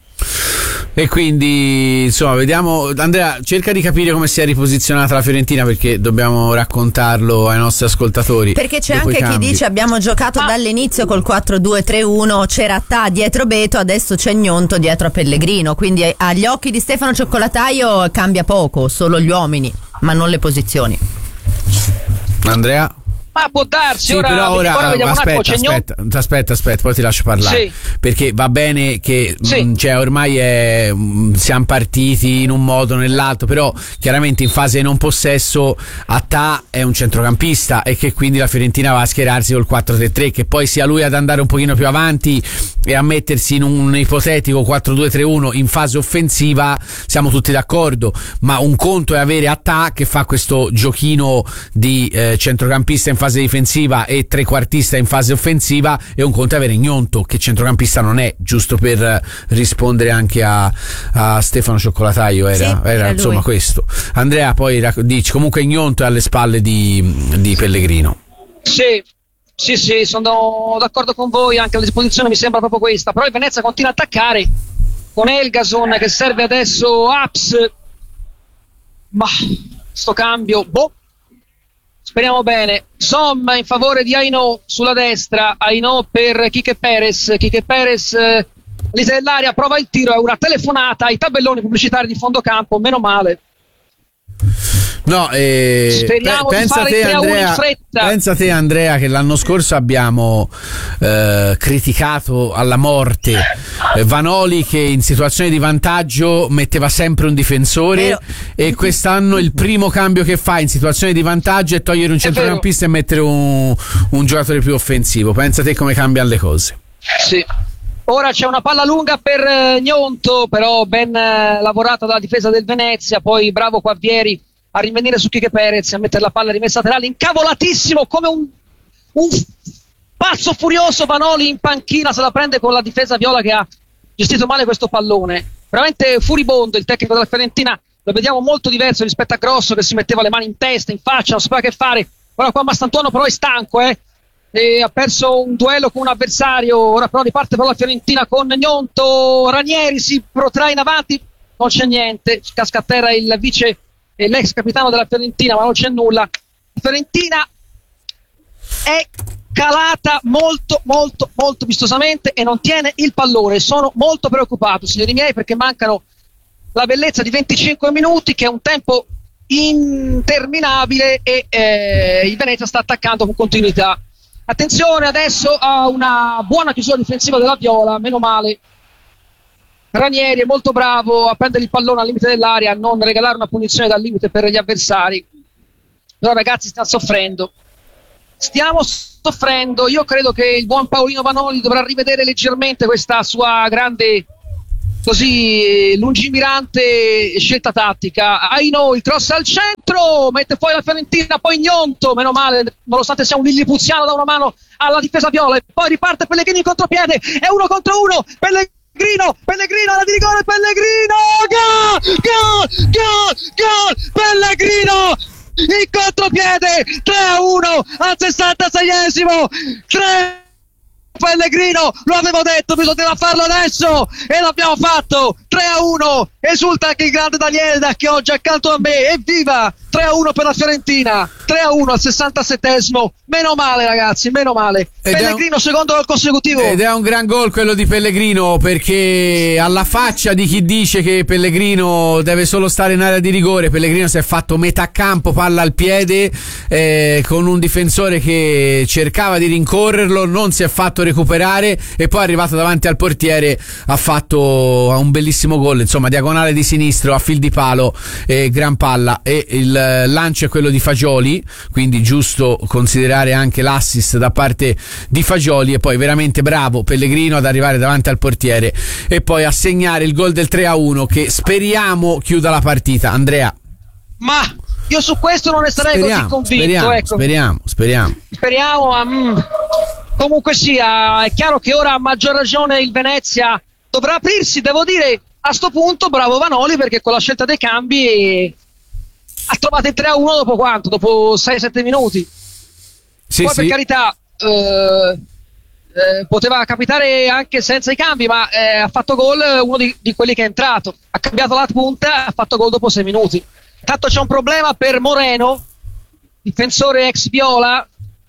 E quindi insomma vediamo, Andrea cerca di capire come si è riposizionata la Fiorentina perché dobbiamo raccontarlo ai nostri ascoltatori, perché c'è anche chi dice abbiamo giocato ah. dall'inizio col quattro due tre uno, c'era Ta dietro Beto, adesso c'è Gnonto dietro a Pellegrino, quindi agli occhi di Stefano Cioccolataio cambia poco, solo gli uomini ma non le posizioni. Andrea? Ma può darsi, sì, ora, però ora, ora vediamo aspetta, un attimo, aspetta, aspetta, aspetta, poi ti lascio parlare. Sì. Perché va bene che sì. mh, cioè, ormai è, mh, siamo partiti in un modo o nell'altro, però chiaramente in fase non possesso Attà è un centrocampista e che quindi la Fiorentina va a schierarsi col quattro tre tre, che poi sia lui ad andare un pochino più avanti e a mettersi in un ipotetico quattro due tre uno in fase offensiva, siamo tutti d'accordo, ma un conto è avere Attà che fa questo giochino di eh, centrocampista in fase difensiva e trequartista in fase offensiva, e un conto è avere Gnonto che centrocampista non è, giusto per rispondere anche a, a Stefano Cioccolataio era, sì, era insomma lui. Questo. Andrea poi dici comunque Gnonto è alle spalle di, di Pellegrino. Sì, sì, sì, sono d'accordo con voi, anche la disposizione mi sembra proprio questa, però il Venezia continua a attaccare con Elgason che serve adesso Aps, ma sto cambio, boh, speriamo bene. Somma in favore di Aino sulla destra, Aino per Quique Perez, Quique Perez eh, lì dell'aria, prova il tiro, è una telefonata ai tabelloni pubblicitari di fondo campo, meno male. No, eh, speriamo pe- di fare il tre a uno in fretta. Pensa te Andrea che l'anno scorso abbiamo eh, criticato alla morte eh, Vanoli che in situazioni di vantaggio metteva sempre un difensore, vero. E quest'anno il primo cambio che fa in situazioni di vantaggio è togliere un centrocampista e mettere un, un giocatore più offensivo. Pensa te come cambiano le cose. Sì. Ora c'è una palla lunga per eh, Gnonto, però ben eh, lavorata dalla difesa del Venezia, poi bravo Quavieri a rivenire su Quique Perez, a mettere la palla rimessa laterale, incavolatissimo come un, un pazzo furioso Vanoli in panchina, se la prende con la difesa viola che ha gestito male questo pallone, veramente furibondo il tecnico della Fiorentina, lo vediamo molto diverso rispetto a Grosso che si metteva le mani in testa, in faccia, non sapeva che fare. Ora qua Mastantuono però è stanco, eh e ha perso un duello con un avversario, ora però riparte per la Fiorentina con Gnonto, Ranieri si protrae in avanti, non c'è niente, casca a terra il vice e l'ex capitano della Fiorentina, ma non c'è nulla. La Fiorentina è calata molto molto molto vistosamente e non tiene il pallone. Sono molto preoccupato, signori miei, perché mancano la bellezza di venticinque minuti, che è un tempo interminabile, e eh, il Venezia sta attaccando con continuità. Attenzione adesso a una buona chiusura difensiva della Viola, meno male. Ranieri è molto bravo a prendere il pallone al limite dell'area, a non regalare una punizione dal limite per gli avversari. Però ragazzi, sta soffrendo. Stiamo soffrendo. Io credo che il buon Paolino Vanoli dovrà rivedere leggermente questa sua grande, così lungimirante scelta tattica. Aino, il cross al centro, mette fuori la Fiorentina, poi Gnonto, meno male, nonostante sia un lillipuziano, da una mano alla difesa viola, e poi riparte Pellegrini in contropiede, è uno contro uno, Pellegrini Pellegrino, Pellegrino, la di rigore, Pellegrino, gol, gol, gol, gol, Pellegrino, in contropiede, tre a uno al sessantaseiesimo, tre Pellegrino, lo avevo detto, bisognava farlo adesso e l'abbiamo fatto, tre a uno, esulta anche il grande Daniele che oggi è accanto a me, evviva, tre a uno per la Fiorentina, tre a uno al sessantasettesimo, meno male ragazzi, meno male. Ed Pellegrino un, secondo gol consecutivo. Ed è un gran gol quello di Pellegrino, perché alla faccia di chi dice che Pellegrino deve solo stare in area di rigore, Pellegrino si è fatto metà campo, palla al piede, eh, con un difensore che cercava di rincorrerlo, non si è fatto recuperare e poi è arrivato davanti al portiere, ha fatto un bellissimo gol, insomma diagonale di sinistro a fil di palo, eh, gran palla, e il lancio è quello di Fagioli, quindi giusto considerare anche l'assist da parte di Fagioli, e poi veramente bravo Pellegrino ad arrivare davanti al portiere e poi a segnare il gol del tre a uno che speriamo chiuda la partita. Andrea? Ma io su questo non ne sarei speriamo, così convinto, speriamo, ecco. speriamo, speriamo. Speriamo, ma mm, comunque sia, è chiaro che ora a maggior ragione il Venezia dovrà aprirsi, devo dire, a sto punto bravo Vanoli, perché con la scelta dei cambi ha trovato il tre a uno dopo quanto? Dopo sei sette minuti. Sì, poi sì. Per carità eh, eh, poteva capitare anche senza i cambi, ma eh, ha fatto gol uno di, di quelli che è entrato, ha cambiato la punta, ha fatto gol dopo sei minuti. Tanto c'è un problema per Moreno, difensore ex Viola,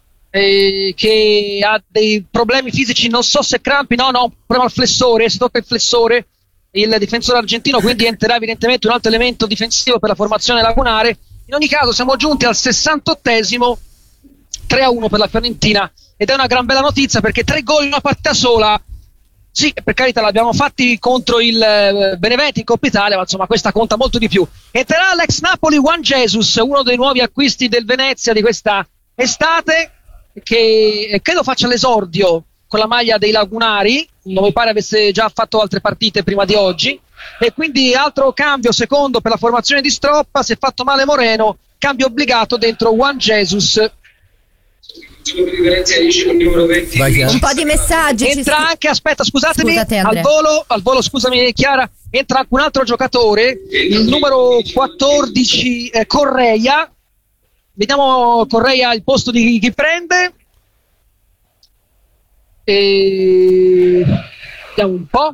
eh, che ha dei problemi fisici, non so se crampi, no no, un problema al flessore, si tocca il flessore il difensore argentino, quindi entrerà evidentemente un altro elemento difensivo per la formazione lagunare. In ogni caso siamo giunti al sessantottesimo, tre a uno per la Fiorentina, ed è una gran bella notizia, perché tre gol in una partita sola, sì, per carità l'abbiamo fatti contro il Benevento in Coppa Italia, ma insomma questa conta molto di più. Entrerà l'ex Napoli Juan Jesus, uno dei nuovi acquisti del Venezia di questa estate, che credo faccia l'esordio con la maglia dei lagunari, non mi pare avesse già fatto altre partite prima di oggi, e quindi altro cambio secondo per la formazione di Stroppa. Si è fatto male Moreno, cambio obbligato dentro Juan Jesus. Un po' di messaggi. Entra ci... anche, aspetta, scusatemi, Scusate, al volo, al volo, scusami Chiara, entra anche un altro giocatore, il numero quattordici, eh, Correia. Vediamo Correia il posto di chi prende. E vediamo un po'.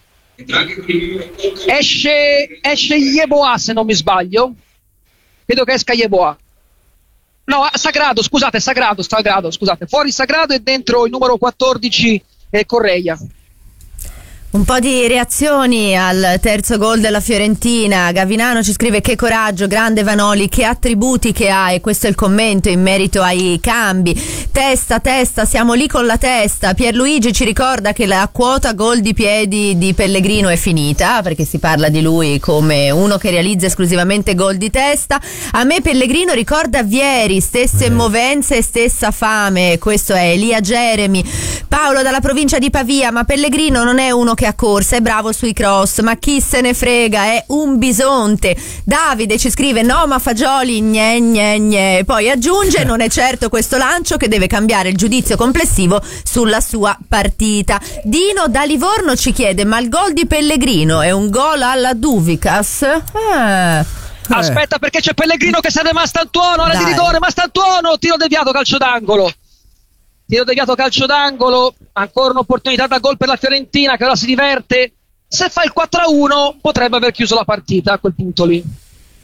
Esce, esce Yeboah, se non mi sbaglio. Credo che esca Yeboah. No, Sagrado, scusate, Sagrado, Sagrado, scusate. Fuori Sagrado e dentro il numero quattordici eh, Correia. Un po' di reazioni al terzo gol della Fiorentina. Gavinano ci scrive: che coraggio, grande Vanoli, che attributi che ha, e questo è il commento in merito ai cambi. Testa, testa, siamo lì con la testa. Pierluigi ci ricorda che la quota gol di piedi di Pellegrino è finita, perché si parla di lui come uno che realizza esclusivamente gol di testa. A me Pellegrino ricorda Vieri, stesse movenze e stessa fame. Questo è Elia Jeremy. Paolo dalla provincia di Pavia: ma Pellegrino non è uno che a corsa, è bravo sui cross, ma chi se ne frega, è un bisonte. Davide ci scrive: no, ma Fagioli gne gne gne. Poi aggiunge: non è certo questo lancio che deve cambiare il giudizio complessivo sulla sua partita. Dino da Livorno ci chiede: ma il gol di Pellegrino è un gol alla Duvicas? Eh. Aspetta, perché c'è Pellegrino che serve Mastantuono, ora di rigore, Mastantuono, tiro deviato, calcio d'angolo. Tiro deviato, calcio d'angolo, ancora un'opportunità da gol per la Fiorentina, che ora si diverte. Se fa il quattro a uno potrebbe aver chiuso la partita a quel punto lì.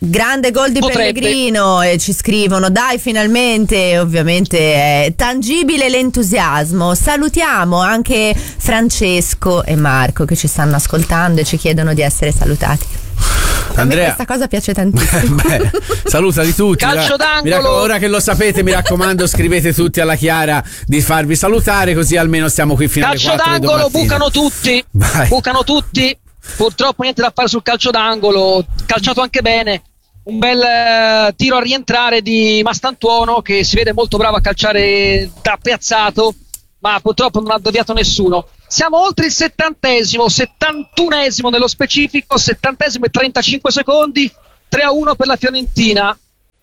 Grande gol di Potrebbe. Pellegrino, e ci scrivono dai finalmente, ovviamente è tangibile l'entusiasmo. Salutiamo anche Francesco e Marco che ci stanno ascoltando e ci chiedono di essere salutati. Andrea, a me questa cosa piace tantissimo. Beh, salutali tutti. Calcio Mi d'angolo. raccom- ora che lo sapete, mi raccomando, scrivete tutti alla Chiara di farvi salutare, così almeno stiamo qui fino alle Calcio quattro di d'angolo, domattina. bucano tutti, Vai. bucano tutti. Purtroppo niente da fare sul calcio d'angolo, calciato anche bene. Un bel eh, tiro a rientrare di Mastantuono, che si vede molto bravo a calciare da piazzato, ma purtroppo non ha deviato nessuno. Siamo oltre il settantesimo, settantunesimo nello specifico, settantesimo e trentacinque secondi, tre a uno per la Fiorentina.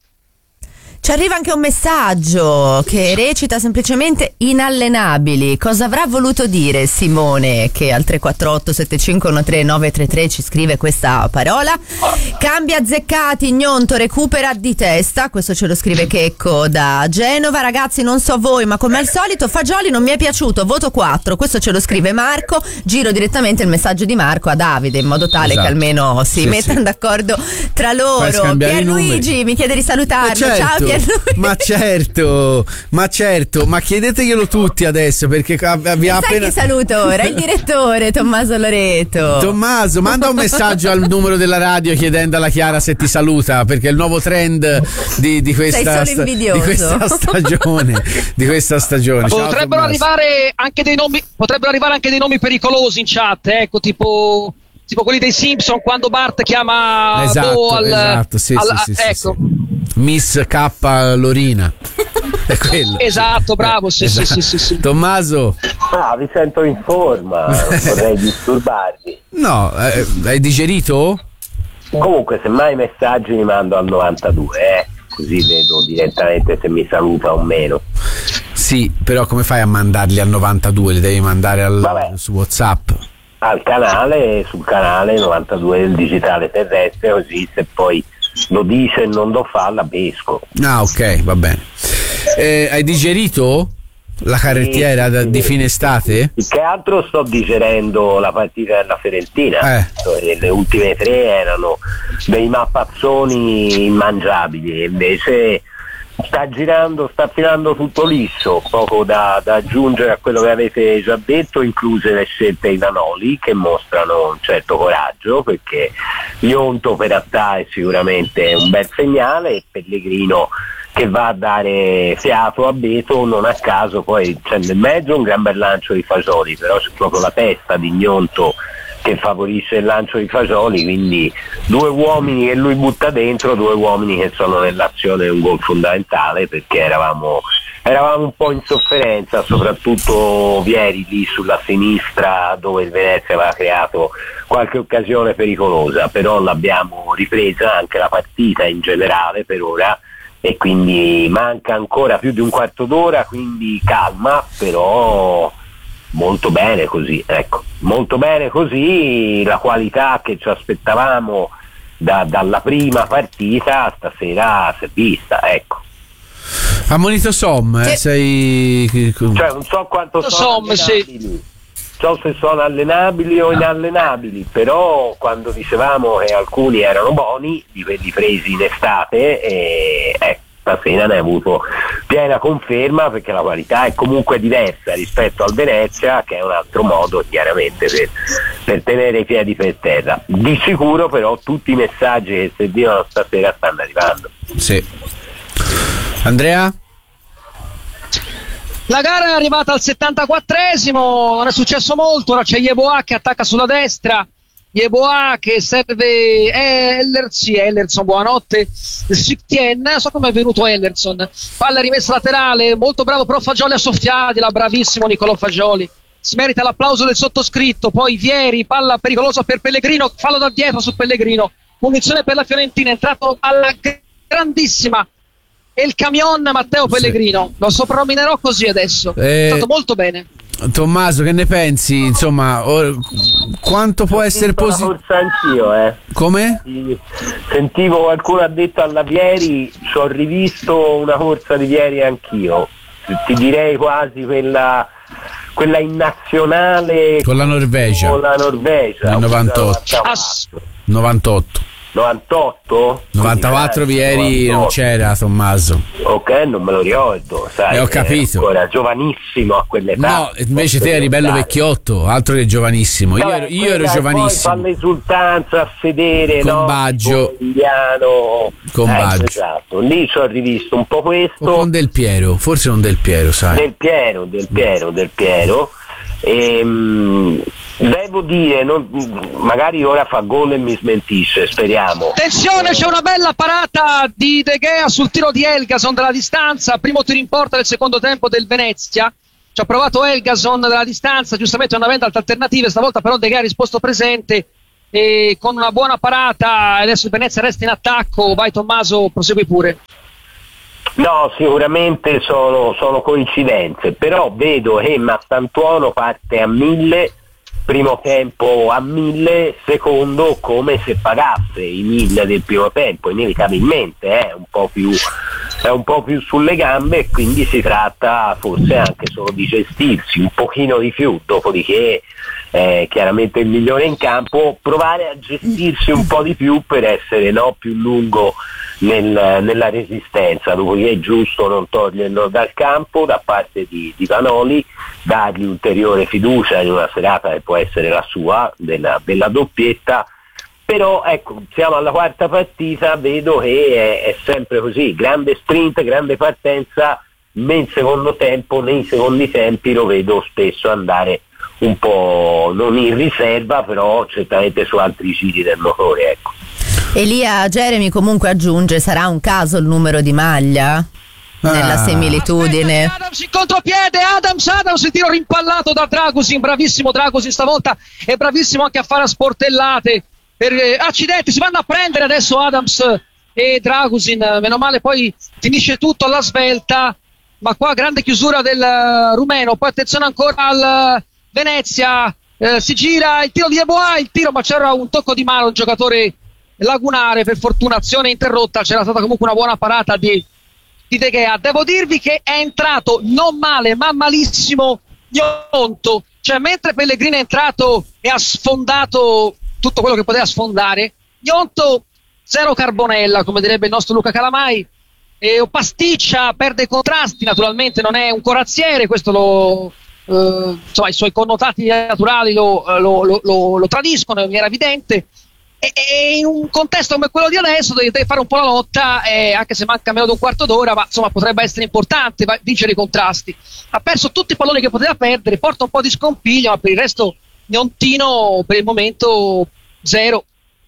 Ci arriva anche un messaggio che recita semplicemente inallenabili. Cosa avrà voluto dire Simone, che al tre quattro otto sette cinque uno tre nove tre tre ci scrive questa parola? Cambia Zeccati, Gnonto recupera di testa, questo ce lo scrive Checco da Genova. Ragazzi, non so voi, ma come al solito Fagioli non mi è piaciuto, voto quattro, questo ce lo scrive Marco. Giro direttamente il messaggio di Marco a Davide in modo tale Esatto. che almeno si Sì, mettano sì. d'accordo tra Fai loro. scambiare i Pierluigi numeri. mi chiede di salutarlo. Ma certo, Ciao Pierluigi. ma certo, ma certo, ma chiedeteglielo tutti adesso, perché vi ha Sai appena chi saluto ora? Il direttore Tommaso Loreto. Tommaso, manda un messaggio al numero della radio chiedendo alla Chiara se ti saluta, perché è il nuovo trend di, di, questa, Sei solo invidioso. di questa stagione. Di questa stagione. Ciao, Potrebbero Tommaso. arrivare anche dei nomi, potrebbero arrivare anche dei nomi pericolosi in chat, ecco, tipo, tipo quelli dei Simpson quando Bart chiama Esatto, Bo al, esatto, sì, al- sì, sì, sì, ecco. sì. Miss K Lorina. È quello. Esatto, bravo, sì, sì, Esatto. sì, sì, sì. Tommaso, Ah, vi sento in forma, vorrei disturbarvi. no, eh, hai digerito? Comunque, se mai messaggi li mando al novantadue, eh? Così vedo direttamente se mi saluta o meno. Sì, però come fai a mandarli al novantadue? Li devi mandare al, Vabbè. su WhatsApp. Al canale, sul canale novantadue del digitale terrestre, così se poi lo dice e non lo fa, la pesco. Ah, ok, va bene. Eh, hai digerito la carrettiera Sì, da- sì, di sì. fine estate? Più che altro sto digerendo la partita della Fiorentina. Eh. Cioè, le ultime tre erano dei mappazzoni immangiabili, e invece sta girando, sta filando tutto liscio, poco da, da aggiungere a quello che avete già detto, incluse le scelte di Vanoli che mostrano un certo coraggio, perché Ionto per Attà è sicuramente un bel segnale, e Pellegrino che va a dare fiato a Beto, non a caso poi c'è nel mezzo un gran bel lancio di Fagioli, però c'è proprio la testa di Gnonto che favorisce il lancio di Fagioli, quindi due uomini che lui butta dentro, due uomini che sono nell'azione di un gol fondamentale, perché eravamo, eravamo un po' in sofferenza, soprattutto Vieri lì sulla sinistra dove il Venezia aveva creato qualche occasione pericolosa, però l'abbiamo ripresa anche la partita in generale per ora, e quindi manca ancora più di un quarto d'ora, quindi calma, però molto bene così, ecco, molto bene così, la qualità che ci aspettavamo da, dalla prima partita stasera si è vista, ecco. Ammonito Som, eh, Sì. sei... Cioè non so quanto sono Insomma, sì. allenabili, so se sono allenabili o inallenabili, però quando dicevamo che alcuni erano buoni, di quelli presi in estate, e ecco, stasera ne ha avuto piena conferma, perché la qualità è comunque diversa rispetto al Venezia, che è un altro modo chiaramente per, per tenere i piedi per terra. Di sicuro però tutti i messaggi che servivano stasera stanno arrivando. Sì. Andrea? La gara è arrivata al settantaquattresimo, non è successo molto, ora c'è Yeboah che attacca sulla destra, Yeboah che serve Ellerson, Ellerson, buonanotte, Sictien, non so come è venuto Ellerson, palla rimessa laterale, molto bravo però Fagioli a soffiargliela, bravissimo Nicolò Fagioli, si merita l'applauso del sottoscritto. Poi Vieri, palla pericolosa per Pellegrino, fallo da dietro su Pellegrino, punizione per la Fiorentina, è entrato alla grandissima e il camion Matteo Pellegrino, lo soprannominerò così adesso, Eh, è stato molto bene. Tommaso, che ne pensi? Insomma, or- quanto può essere positivo? Forse anch'io, eh. Come? Sentivo qualcuno ha detto alla Vieri, ci ho rivisto una corsa di Vieri anch'io, ti direi quasi quella, quella in nazionale Con la Norvegia. con la Norvegia Nel novantotto. Ass- novantotto. novantotto? novantaquattro Vieri non c'era Tommaso. Ok, non me lo ricordo, sai. E ho capito. Era giovanissimo a quell'età. No, invece te eri bello vecchiotto, altro che giovanissimo. Io, Vabbè, ero, io ero giovanissimo. Poi fa l'esultanza a sedere, con no? Baggio. Indiano. Con eh, Baggio. Esatto. Lì ci ho rivisto un po' questo. O con Del Piero, forse non Del Piero, sai. Del Piero, Del Piero, Del Piero. E, mh, devo dire, non, magari ora fa gol e mi smentisce, speriamo. Attenzione, c'è una bella parata di De Gea sul tiro di Elgason dalla distanza, primo tiro in porta del secondo tempo del Venezia. Ci ha provato Elgason dalla distanza, giustamente non avendo altre alternative, stavolta però De Gea ha risposto presente e con una buona parata adesso il Venezia resta in attacco. Vai Tommaso, prosegui pure. No, sicuramente sono, sono coincidenze, però vedo che Mastantuono parte a mille, primo tempo a mille, secondo come se pagasse i mille del primo tempo, inevitabilmente è eh, un po' più è un po' più sulle gambe e quindi si tratta forse anche solo di gestirsi un pochino di più, dopodiché eh, chiaramente il migliore in campo, provare a gestirsi un po' di più per essere no, più lungo nel, nella resistenza, dopodiché è giusto non toglierlo dal campo da parte di, di Vanoli, dargli ulteriore fiducia in una serata che può essere la sua, della, della doppietta. Però ecco, siamo alla quarta partita, vedo che è, è sempre così, grande sprint, grande partenza, nel secondo tempo, nei secondi tempi lo vedo spesso andare un po' non in riserva, però certamente su altri giri del motore, ecco. Elia Jeremy comunque aggiunge, sarà un caso il numero di maglia? Ah. Nella similitudine. Aspetta, Adams in contropiede, Adams, Adams, il tiro rimpallato da Dragusin, bravissimo Dragusin stavolta, è bravissimo anche a fare a sportellate. Per, eh, accidenti, si vanno a prendere adesso Adams e Dragusin, meno male poi finisce tutto alla svelta, ma qua grande chiusura del uh, rumeno, poi attenzione ancora al uh, Venezia, eh, si gira il tiro di Eboa, il tiro ma c'era un tocco di mano, un giocatore lagunare, per fortuna azione interrotta, c'era stata comunque una buona parata di, di De Gea. Devo dirvi che è entrato non male ma malissimo Gnonto, cioè mentre Pellegrini è entrato e ha sfondato tutto quello che poteva sfondare, Gnonto zero carbonella, come direbbe il nostro Luca Calamai, e pasticcia, perde i contrasti, naturalmente non è un corazziere, questo lo eh, insomma i suoi connotati naturali lo, lo, lo, lo, lo tradiscono in maniera evidente, e, e in un contesto come quello di adesso deve, deve fare un po' la lotta, eh, anche se manca meno di un quarto d'ora, ma insomma potrebbe essere importante va, vincere i contrasti. Ha perso tutti i palloni che poteva perdere, porta un po' di scompiglio, ma per il resto Gnontino per il momento zero.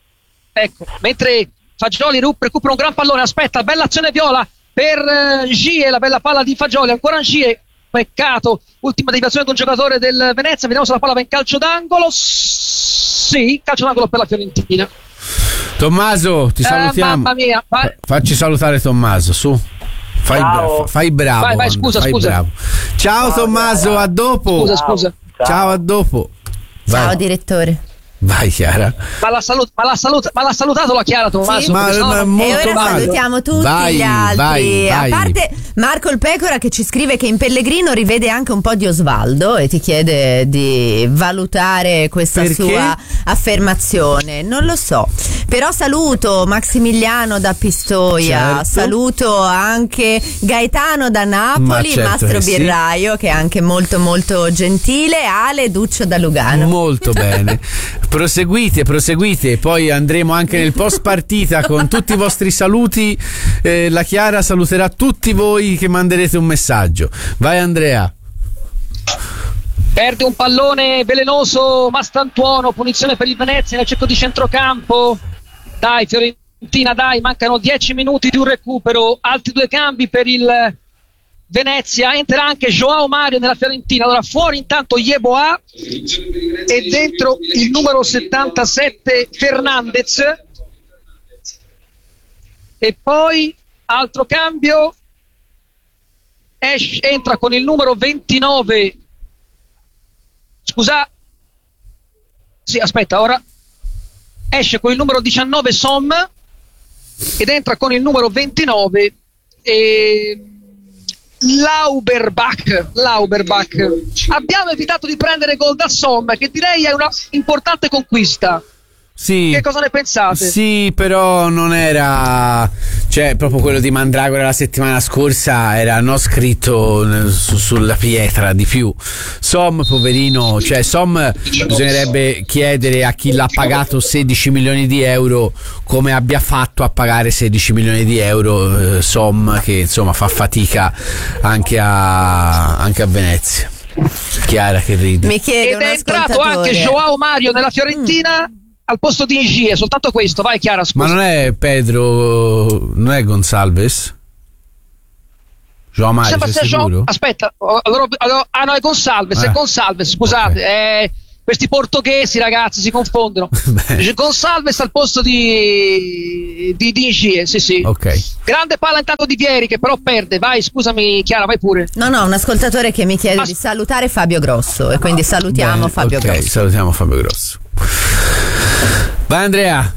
Ecco, mentre Fagioli recupera un gran pallone, aspetta, bella azione viola per uh, Gie, la bella palla di Fagioli, ancora Gie, peccato, ultima deviazione di un giocatore del Venezia, vediamo se la palla va in calcio d'angolo. Sì, calcio d'angolo per la Fiorentina. Tommaso, ti salutiamo. Eh, mamma mia, vai. Facci salutare Tommaso, su. Fai, bra- fai bravo. Vai, vai, scusa, fai scusa. Bravo. Ciao, ciao Tommaso, a dopo. Scusa, scusa. Ciao, ciao a dopo. Ciao Vai. direttore. Vai Chiara. Ma l'ha, salut- ma l'ha, salut- ma l'ha salutato la Chiara Tommaso? Sì, ma, no, ma no. molto e ora male. salutiamo tutti vai, gli altri, vai, vai. a parte Marco il Pecora che ci scrive che in Pellegrino rivede anche un po' di Osvaldo e ti chiede di valutare questa Perché? sua affermazione. Non lo so, però saluto Massimiliano da Pistoia, Certo. saluto anche Gaetano da Napoli, Ma certo Mastro che sì. Birraio che è anche molto molto gentile, Ale Duccio da Lugano. Molto bene. Proseguite, proseguite, poi andremo anche nel post partita con tutti i vostri saluti. Eh, la Chiara saluterà tutti voi che manderete un messaggio. Vai Andrea. Perde un pallone velenoso Mastantuono, punizione per il Venezia nel cerco di centrocampo. Dai Fiorentina, dai, mancano dieci minuti di un recupero, altri due cambi per il Venezia, entra anche Joao Mario nella Fiorentina, allora fuori intanto Yeboah e dentro il numero settantasette Fernandez, e poi altro cambio, Esch entra con il numero ventinove, scusa, sì aspetta, ora esce con il numero diciannove Som ed entra con il numero ventinove e Lauberbach, Lauberbach. Abbiamo evitato di prendere gol da Som, che direi è una importante conquista. Sì, che cosa ne pensate? Sì, però non era, cioè proprio quello di Mandragora la settimana scorsa era non scritto su, sulla pietra di più. Som, poverino, cioè Som bisognerebbe chiedere a chi l'ha pagato sedici milioni di euro come abbia fatto a pagare sedici milioni di euro eh, Som, che insomma fa fatica anche a, anche a Venezia. Chiara che ride. Mi chiede Ed è entrato anche Joao Mario nella Fiorentina mm. al posto di Ingie, soltanto questo. Vai Chiara, scusa. Ma non è Pedro, non è Gonçalves? Joao Mario, sei sicuro? Joao... Aspetta, allora, allora, ah no, è Gonçalves, eh. è Gonçalves, scusate, okay. eh, questi portoghesi ragazzi si confondono. Gonçalves al posto di di, di Ingie, sì sì. Ok. Grande palla intanto di Vieri che però perde. Vai, scusami Chiara, vai pure. No, no, un ascoltatore che mi chiede As- di salutare Fabio Grosso e quindi salutiamo Bene, Fabio okay, Grosso. Salutiamo Fabio Grosso. Vai Andrea.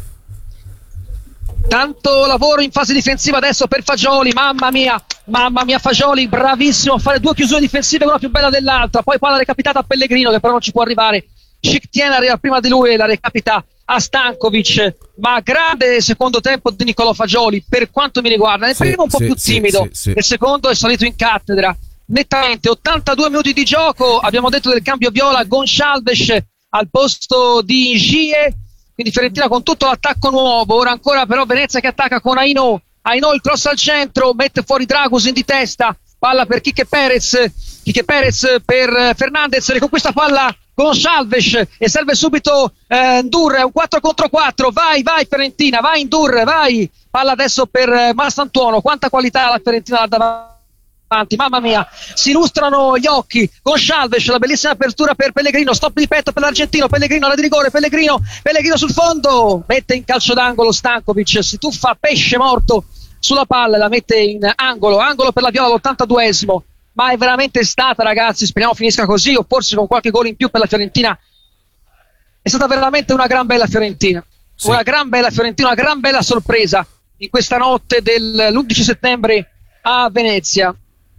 Tanto lavoro in fase difensiva adesso per Fagioli, mamma mia, mamma mia Fagioli, bravissimo a fare due chiusure difensive, una più bella dell'altra, poi palla recapitata a Pellegrino che però non ci può arrivare, Schickien arriva prima di lui e la recapita a Stankovic, ma grande secondo tempo di Niccolò Fagioli per quanto mi riguarda, nel sì, primo un po' sì, più timido, sì, sì, sì. Nel secondo è salito in cattedra, nettamente, ottantadue minuti di gioco, abbiamo detto del cambio viola, Gonçalves al posto di Ingie. Quindi Fiorentina con tutto l'attacco nuovo, ora ancora però Venezia che attacca con Aino, Aino il cross al centro, mette fuori Dragusin di testa, palla per Quique Perez, Quique Perez per Fernandez, riconquista palla Gonçalves e serve subito eh, Ndur, è un quattro contro quattro, vai vai Fiorentina, vai Ndur, vai, palla adesso per eh, Mastantuono, quanta qualità la Fiorentina là davanti. Mamma mia, si illustrano gli occhi. Gonçalves, la bellissima apertura per Pellegrino, stop di petto per l'Argentino, Pellegrino alla di rigore, Pellegrino, Pellegrino sul fondo, mette in calcio d'angolo Stankovic, si tuffa pesce morto sulla palla, la mette in angolo, angolo per la Viola all'ottantaduesimo, ma è veramente stata, ragazzi, speriamo finisca così o forse con qualche gol in più per la Fiorentina, è stata veramente una gran bella Fiorentina, sì. una gran bella Fiorentina, una gran bella sorpresa in questa notte dell'undici settembre a Venezia.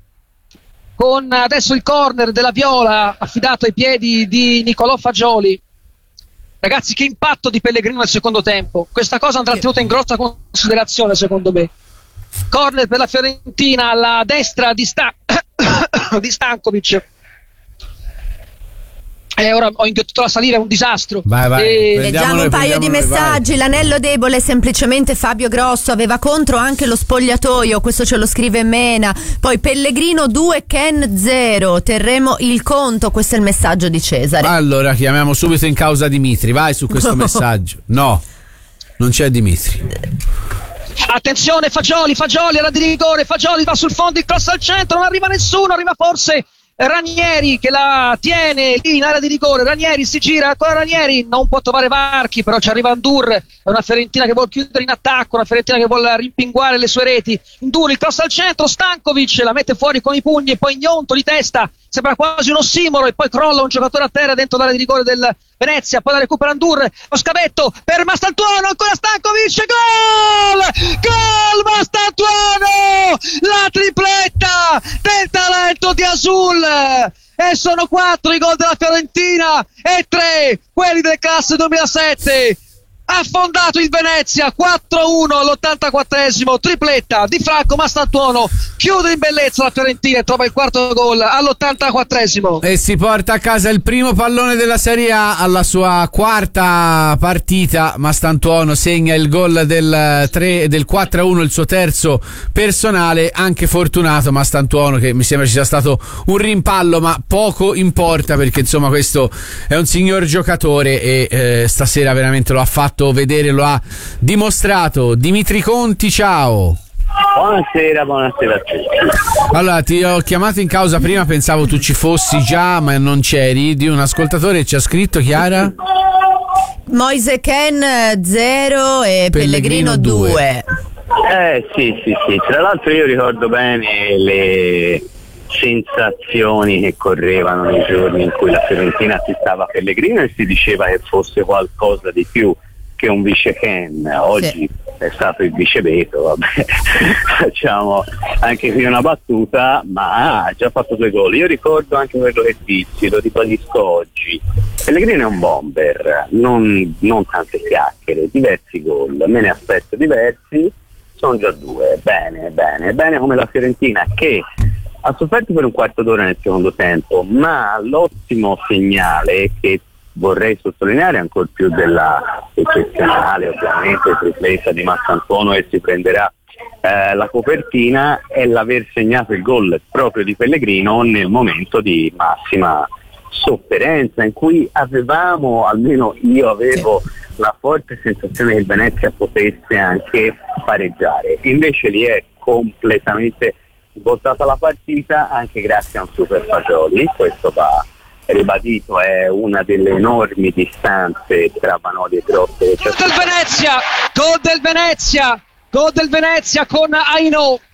Con adesso il corner della Viola affidato ai piedi di Niccolò Fagioli. Ragazzi, che impatto di Pellegrino nel secondo tempo, questa cosa andrà tenuta in grossa considerazione secondo me. Corner per la Fiorentina alla destra di, Sta- di Stankovic. E eh, ora ho inghiottito la salire, è un disastro. Vai, vai. E... Leggiamo un paio di messaggi. Vai. L'anello debole è semplicemente Fabio Grosso, aveva contro anche lo spogliatoio, questo ce lo scrive Mena. Poi Pellegrino due, Ken zero, terremo il conto, questo è il messaggio di Cesare. Allora chiamiamo subito in causa Dimitri, vai su questo messaggio. No, non c'è Dimitri. Attenzione Fagioli, Fagioli era di rigore, Fagioli va sul fondo, il cross al centro, non arriva nessuno, arriva forse Ranieri che la tiene lì in area di rigore, Ranieri si gira, ancora Ranieri non può trovare varchi, però ci arriva Ndur, è una Fiorentina che vuole chiudere in attacco, una Fiorentina che vuole rimpinguare le sue reti. Ndur, il cross al centro, Stankovic la mette fuori con i pugni e poi Gnonto di testa, sembra quasi un ossimoro e poi crolla un giocatore a terra dentro l'area di rigore del Venezia, poi la recupera Ndur, lo scavetto per Mastantuono, ancora Stankovic, gol! Gol Mastantuono! La tripletta del talento di Azul! E sono quattro i gol della Fiorentina e tre quelli del classe duemilasette. Affondato il Venezia quattro a uno all'ottantaquattresimo, tripletta di Franco Mastantuono, chiude in bellezza la Fiorentina e trova il quarto gol all'ottantaquattresimo e si porta a casa il primo pallone della Serie A alla sua quarta partita. Mastantuono segna il gol del, tre, del quattro a uno, il suo terzo personale, anche fortunato Mastantuono, che mi sembra ci sia stato un rimpallo, ma poco importa perché insomma questo è un signor giocatore e eh, stasera veramente lo ha fatto vedere, lo ha dimostrato. Dimitri Conti, ciao. Buonasera, buonasera a tutti. Allora, ti ho chiamato in causa prima, pensavo tu ci fossi già, ma non c'eri, di un ascoltatore che ci ha scritto, Chiara? Moise Ken zero e Pellegrino due. Eh sì, sì, sì. Tra l'altro io ricordo bene le sensazioni che correvano nei giorni in cui la Fiorentina assistava Pellegrino e si diceva che fosse qualcosa di più che un vice Ken. Oggi, sì. è stato il viceveto, vabbè. Facciamo anche qui una battuta, ma ha già fatto due gol. Io ricordo anche quello che dissi, lo ribadisco oggi. Pellegrini è un bomber, non, non tante chiacchiere, diversi gol, me ne aspetto diversi, sono già due, bene, bene, bene come la Fiorentina che ha sofferto per un quarto d'ora nel secondo tempo, ma l'ottimo segnale che vorrei sottolineare ancora più della eccezionale ovviamente tripletta di Massantuono e si prenderà eh, la copertina è l'aver segnato il gol proprio di Pellegrino nel momento di massima sofferenza in cui avevamo, almeno io avevo la forte sensazione che il Venezia potesse anche pareggiare, invece lì è completamente svoltata la partita anche grazie a un super Fagioli, questo va ribadito, è una delle enormi distanze tra Vanoli e Grotte. Gol del Venezia, gol del Venezia, gol del Venezia con Aino